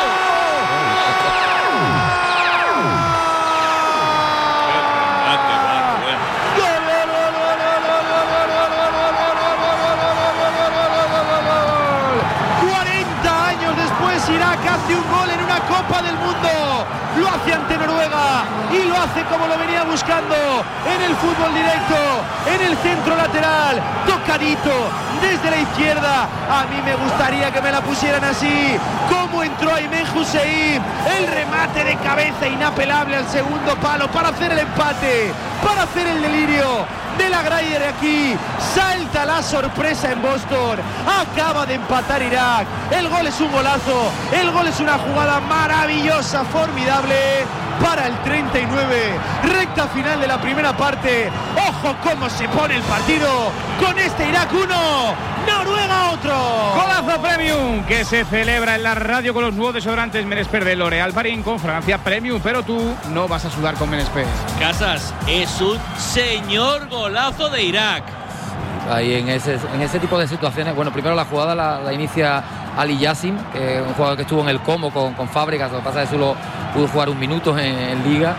Speaker 7: Irak hace un gol en una Copa del Mundo, lo hace ante Noruega y lo hace como lo venía buscando en el fútbol directo, en el centro lateral, tocadito desde la izquierda. A mí me gustaría que me la pusieran así, como entró Aymen Hussein, el remate de cabeza inapelable al segundo palo para hacer el empate, para hacer el delirio de la Grayer aquí. Salta la sorpresa en Boston, acaba de empatar Irak. El gol es un golazo, el gol es una jugada maravillosa, formidable para el treinta y nueve, recta final de la primera parte. Ojo cómo se pone el partido con este Irak uno, Noruega otro.
Speaker 5: Golazo Premium que se celebra en la radio con los nuevos desodorantes Menesper de L'Oréal Paris con fragancia Premium, pero tú no vas a sudar con Menesper.
Speaker 1: Casas, es un señor golazo de Irak.
Speaker 6: Ahí en ese, en ese tipo de situaciones, bueno, primero la jugada la, la inicia Ali Yassin, que es un jugador que estuvo en el Como con, con Fábricas. Lo que pasa es que solo pudo jugar un minuto en, en Liga.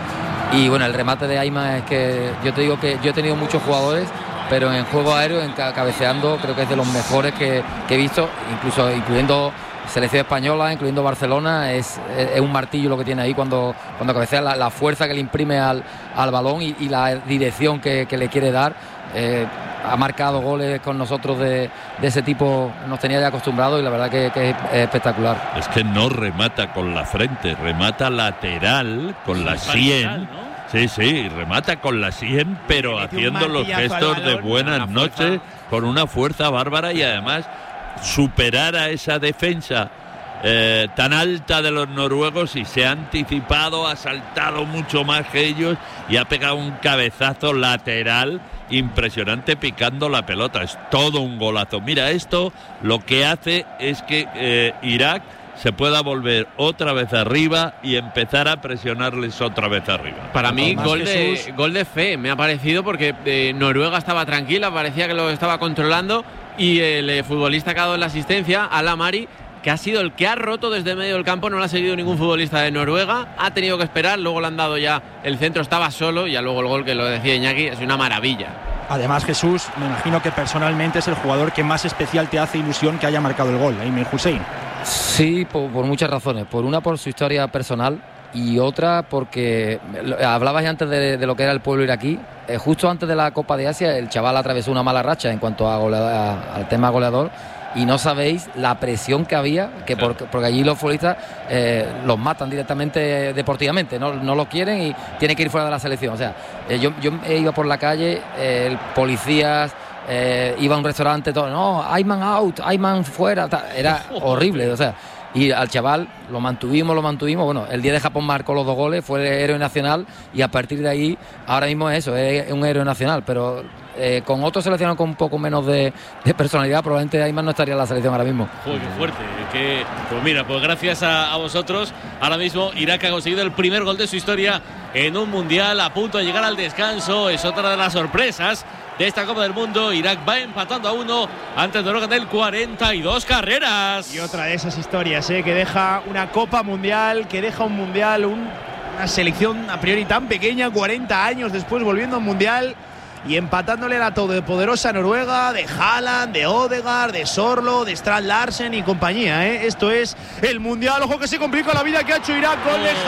Speaker 6: Y bueno, el remate de Ayman es que yo te digo que yo he tenido muchos jugadores, pero en juego aéreo, en cabeceando, creo que es de los mejores que, que he visto, incluso incluyendo selección española, incluyendo Barcelona. Es, es, es un martillo lo que tiene ahí cuando, cuando cabecea, la, la fuerza que le imprime al, al balón y, y la dirección que, que le quiere dar. Eh, ha marcado goles con nosotros de, de ese tipo, nos tenía ya acostumbrados, y la verdad que, que es espectacular.
Speaker 3: Es que no remata con la frente, remata lateral con la sien. Sí, sí, remata con la sien, pero haciendo los gestos de buenas noches, con una fuerza bárbara, y además superar a esa defensa eh, tan alta de los noruegos, y se ha anticipado, ha saltado mucho más que ellos y ha pegado un cabezazo lateral impresionante picando la pelota. Es todo un golazo. Mira, esto lo que hace es que eh, Irak se pueda volver otra vez arriba y empezar a presionarles otra vez arriba.
Speaker 4: Para mí, gol de, gol de fe me ha parecido, porque eh, Noruega estaba tranquila, parecía que lo estaba controlando, y el eh, futbolista que ha dado la asistencia, Alamari, que ha sido el que ha roto desde medio del campo, no lo ha seguido ningún futbolista de Noruega, ha tenido que esperar, luego le han dado ya el centro, estaba solo, y ya luego el gol, que lo decía Iñaki, es una maravilla.
Speaker 8: Además, Jesús, me imagino que personalmente es el jugador que más especial te hace ilusión que haya marcado el gol, Ayman Hussein.
Speaker 6: Sí, por, por muchas razones. Por una, por su historia personal, y otra porque hablabas antes de, de lo que era el pueblo iraquí. Eh, justo antes de la Copa de Asia, el chaval atravesó una mala racha en cuanto a goleador, a, al tema goleador, y no sabéis la presión que había, que por, porque allí los futbolistas eh, los matan directamente deportivamente, no, no los quieren y tienen que ir fuera de la selección. O sea, eh, yo, yo iba por la calle, eh, policías, eh, iba a un restaurante, todo, no, Ayman out, Ayman fuera, tal, era horrible, o sea. Y al chaval lo mantuvimos, lo mantuvimos. Bueno, el día de Japón marcó los dos goles, fue el héroe nacional, y a partir de ahí, ahora mismo es eso, es un héroe nacional. Pero eh, con otros seleccionados con un poco menos de, de personalidad, probablemente Ayman no estaría en la selección ahora mismo.
Speaker 1: Joder, qué fuerte. Que, pues mira, pues gracias a, a vosotros, ahora mismo Irak ha conseguido el primer gol de su historia en un mundial, a punto de llegar al descanso. Es otra de las sorpresas de esta Copa del Mundo. Irak va empatando a uno ante Noruega en el cuarenta y dos carreras.
Speaker 7: Y otra de esas historias, ¿eh? que deja una Copa Mundial, que deja un Mundial, un, una selección a priori tan pequeña, cuarenta años después volviendo a un Mundial y empatándole a la todopoderosa Noruega, de Haaland, de Odegaard, de Sorlo, de Strand Larsen y compañía. ¿eh? Esto es el Mundial. Ojo que se complica la vida que ha hecho Irak con de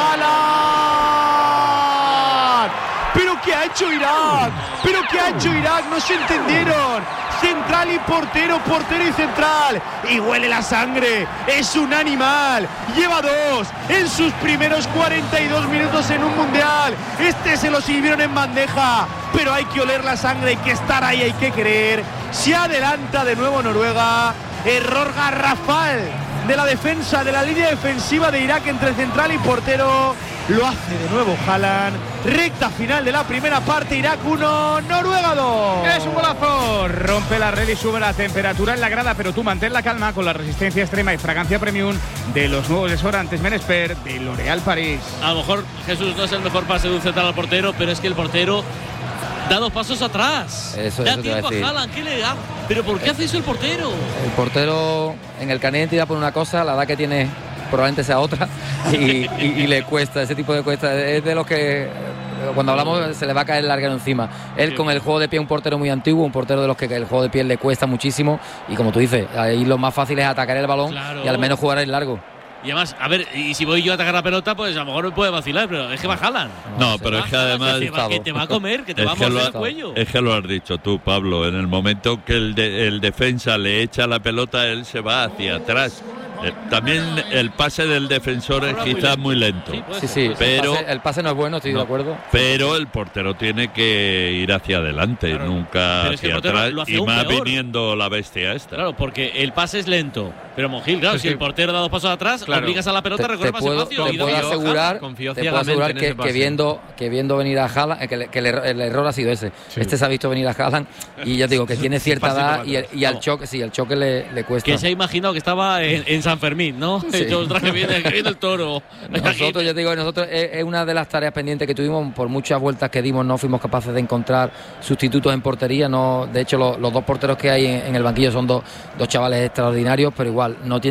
Speaker 7: Haaland. ¿Pero qué ha hecho Irak? ¿Pero qué ha hecho Irak? No se entendieron. Central y portero, portero y central. Y huele la sangre. Es un animal. Lleva dos en sus primeros cuarenta y dos minutos en un mundial. Este se lo sirvieron en bandeja. Pero hay que oler la sangre, hay que estar ahí, hay que creer. Se adelanta de nuevo Noruega. Error garrafal de la defensa, de la línea defensiva de Irak entre central y portero. Lo hace de nuevo Haaland. Recta final de la primera parte. Irak uno, Noruega dos.
Speaker 5: Es un golazo. Rompe la red y sube la temperatura en la grada, pero tú mantén la calma con la resistencia extrema y fragancia premium de los nuevos desodorantes Menesper de L'Oréal París.
Speaker 1: A lo mejor, Jesús, no es el mejor pase de un central al portero, pero es que el portero da dos pasos atrás.
Speaker 6: Eso,
Speaker 1: da
Speaker 6: eso
Speaker 1: tiempo a Haaland. ¿Qué le da? ¿Pero por qué hace eso el portero?
Speaker 6: El portero en el carnet de identidad pone una cosa, la edad que tiene probablemente sea otra, y, y, y le cuesta, ese tipo de cuesta. Es de los que cuando hablamos se le va a caer el larguero encima. Él, sí, con el juego de pie, un portero muy antiguo, un portero de los que el juego de pie le cuesta muchísimo, y como tú dices, ahí lo más fácil es atacar el balón, claro, y al menos jugar el largo.
Speaker 1: Y además, a ver, y si voy yo a atacar la pelota, pues a lo mejor me puede vacilar, pero es que va Haaland.
Speaker 3: No, pero es que además
Speaker 1: que te, va, que te va a comer, que te
Speaker 3: es
Speaker 1: va a morder el cuello.
Speaker 3: Es que lo has dicho tú, Pablo. En el momento que el, de, el defensa le echa la pelota, él se va hacia atrás. Eh, también el pase del defensor es quizás muy lento.
Speaker 6: Sí, sí,
Speaker 3: pero
Speaker 6: el pase, el pase no es bueno, estoy
Speaker 3: no,
Speaker 6: de acuerdo.
Speaker 3: Pero el portero tiene que ir hacia adelante, claro, nunca hacia atrás, y más peor, viniendo la bestia esta.
Speaker 1: Claro, porque el pase es lento. Pero Monjil, claro, es si que el portero da dos pasos atrás, claro, obligas a la pelota, recorre más espacio.
Speaker 6: Te puedo asegurar, te puedo asegurar que, que, viendo, que viendo venir a Haaland, que, que el, el error ha sido ese. Sí. Este se ha visto venir a Haaland y ya digo que tiene cierta edad y, el, y al choque, sí, el choque le, le cuesta.
Speaker 1: Que se ha imaginado que estaba en, en San Fermín, ¿no? Sí. Yo, que, viene, que viene el toro.
Speaker 6: Nosotros, ya digo, nosotros es, es una de las tareas pendientes que tuvimos. Por muchas vueltas que dimos, no fuimos capaces de encontrar sustitutos en portería. No, de hecho, lo, los dos porteros que hay en, en el banquillo son dos, dos chavales extraordinarios, pero igual no tienen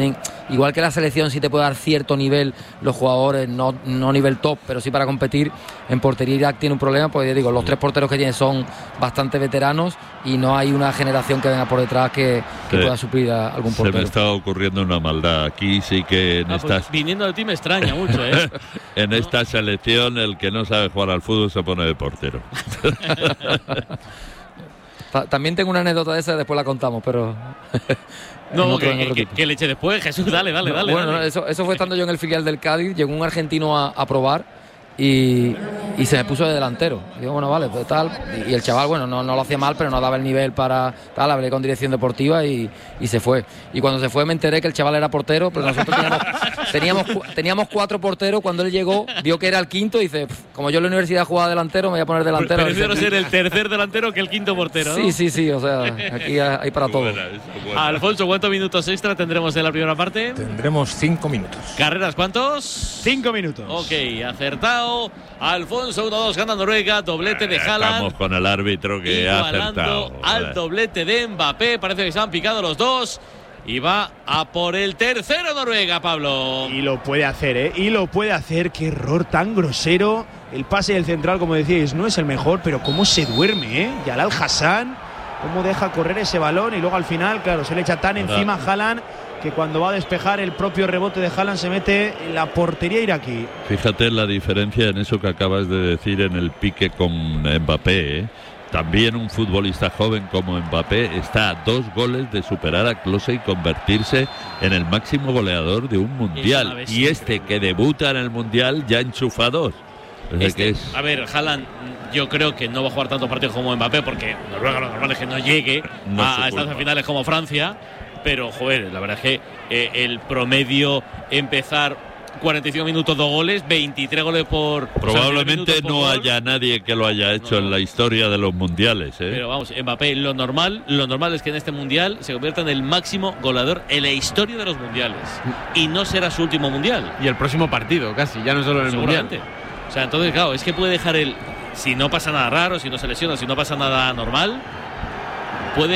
Speaker 6: igual que la selección sí te puede dar cierto nivel los jugadores, no, no nivel top, pero sí para competir, en portería Irak tiene un problema, porque ya digo, los tres porteros que tiene son bastante veteranos y no hay una generación que venga por detrás que, que
Speaker 3: Sí.
Speaker 6: pueda suplir a algún portero.
Speaker 3: Se me está ocurriendo una maldad. Aquí sí que en
Speaker 1: Ah, pues,
Speaker 3: estas
Speaker 1: viniendo de ti me extraña mucho, ¿eh?
Speaker 3: en esta selección el que no sabe jugar al fútbol se pone de portero.
Speaker 6: Ta- También tengo una anécdota de esa, después la contamos, pero... en
Speaker 1: No,
Speaker 6: otro- en
Speaker 1: que,
Speaker 6: otro
Speaker 1: que,
Speaker 6: equipo.
Speaker 1: que le eche después, Jesús, dale, dale, dale.
Speaker 6: Bueno,
Speaker 1: dale.
Speaker 6: no, eso, eso fue estando yo en el filial del Cádiz, llegó un argentino a, a probar y, y se me puso de delantero. Y digo, bueno, vale, pues tal. Y, y el chaval, bueno, no, no lo hacía mal, pero no daba el nivel para tal. Hablé con dirección deportiva y, y se fue. Y cuando se fue me enteré que el chaval era portero, pero nosotros teníamos, teníamos, cu- teníamos cuatro porteros. Cuando él llegó, vio que era el quinto y dice, "Pf, como yo en la universidad jugaba delantero, me voy a poner delantero".
Speaker 1: Prefiero ser el tercer delantero que el quinto portero, ¿no?
Speaker 6: Sí, sí, sí, o sea, aquí hay para todo.
Speaker 3: Buena, eso, buena.
Speaker 1: Alfonso, ¿cuántos minutos extra tendremos en la primera parte?
Speaker 2: Tendremos cinco minutos.
Speaker 1: ¿Carreras cuántos?
Speaker 7: Cinco minutos.
Speaker 1: Ok, acertado. Alfonso uno dos, gana Noruega, doblete de
Speaker 3: Estamos
Speaker 1: Haaland.
Speaker 3: con el árbitro que ha
Speaker 1: Igualando
Speaker 3: acertado.
Speaker 1: al doblete de Mbappé. Parece que se han picado los dos. Y va a por el tercero Noruega, Pablo.
Speaker 7: Y lo puede hacer, ¿eh? Y lo puede hacer. Qué error tan grosero. El pase del central, como decíais, no es el mejor, pero cómo se duerme, ¿eh? Jalal Hassan, cómo deja correr ese balón y luego al final, claro, se le echa tan encima a Haaland que cuando va a despejar el propio rebote de Haaland se mete en la portería iraquí.
Speaker 3: Fíjate la diferencia en eso que acabas de decir en el pique con Mbappé, ¿eh? También un futbolista joven como Mbappé está a dos goles de superar a Klose y convertirse en el máximo goleador de un
Speaker 1: Es una
Speaker 3: mundial.
Speaker 1: bestia
Speaker 3: Y este
Speaker 1: increíble.
Speaker 3: que debuta en el mundial ya enchufa dos. Es de
Speaker 1: Este,
Speaker 3: que es-
Speaker 1: A ver, Haaland, yo creo que no va a jugar tantos partidos como Mbappé, porque Noruega lo normal es que no llegue
Speaker 3: No es
Speaker 1: a,
Speaker 3: su
Speaker 1: a instancias
Speaker 3: culpa.
Speaker 1: finales como Francia. Pero, joder, la verdad es que eh, el promedio empezar cuarenta y cinco minutos, dos goles, veintitrés goles por.
Speaker 3: Probablemente
Speaker 1: o sea,
Speaker 3: no
Speaker 1: minutos por gol.
Speaker 3: haya nadie que lo haya hecho
Speaker 1: No, no.
Speaker 3: en la historia de los mundiales, ¿eh?
Speaker 1: Pero vamos, Mbappé, lo normal, lo normal es que en este mundial se convierta en el máximo goleador en la historia de los mundiales. Y no será su último mundial.
Speaker 4: Y el próximo partido, casi, ya no solo en el mundial.
Speaker 1: Seguramente. O sea, entonces, claro, es que puede dejar el. Si no pasa nada raro, si no se lesiona, si no pasa nada normal,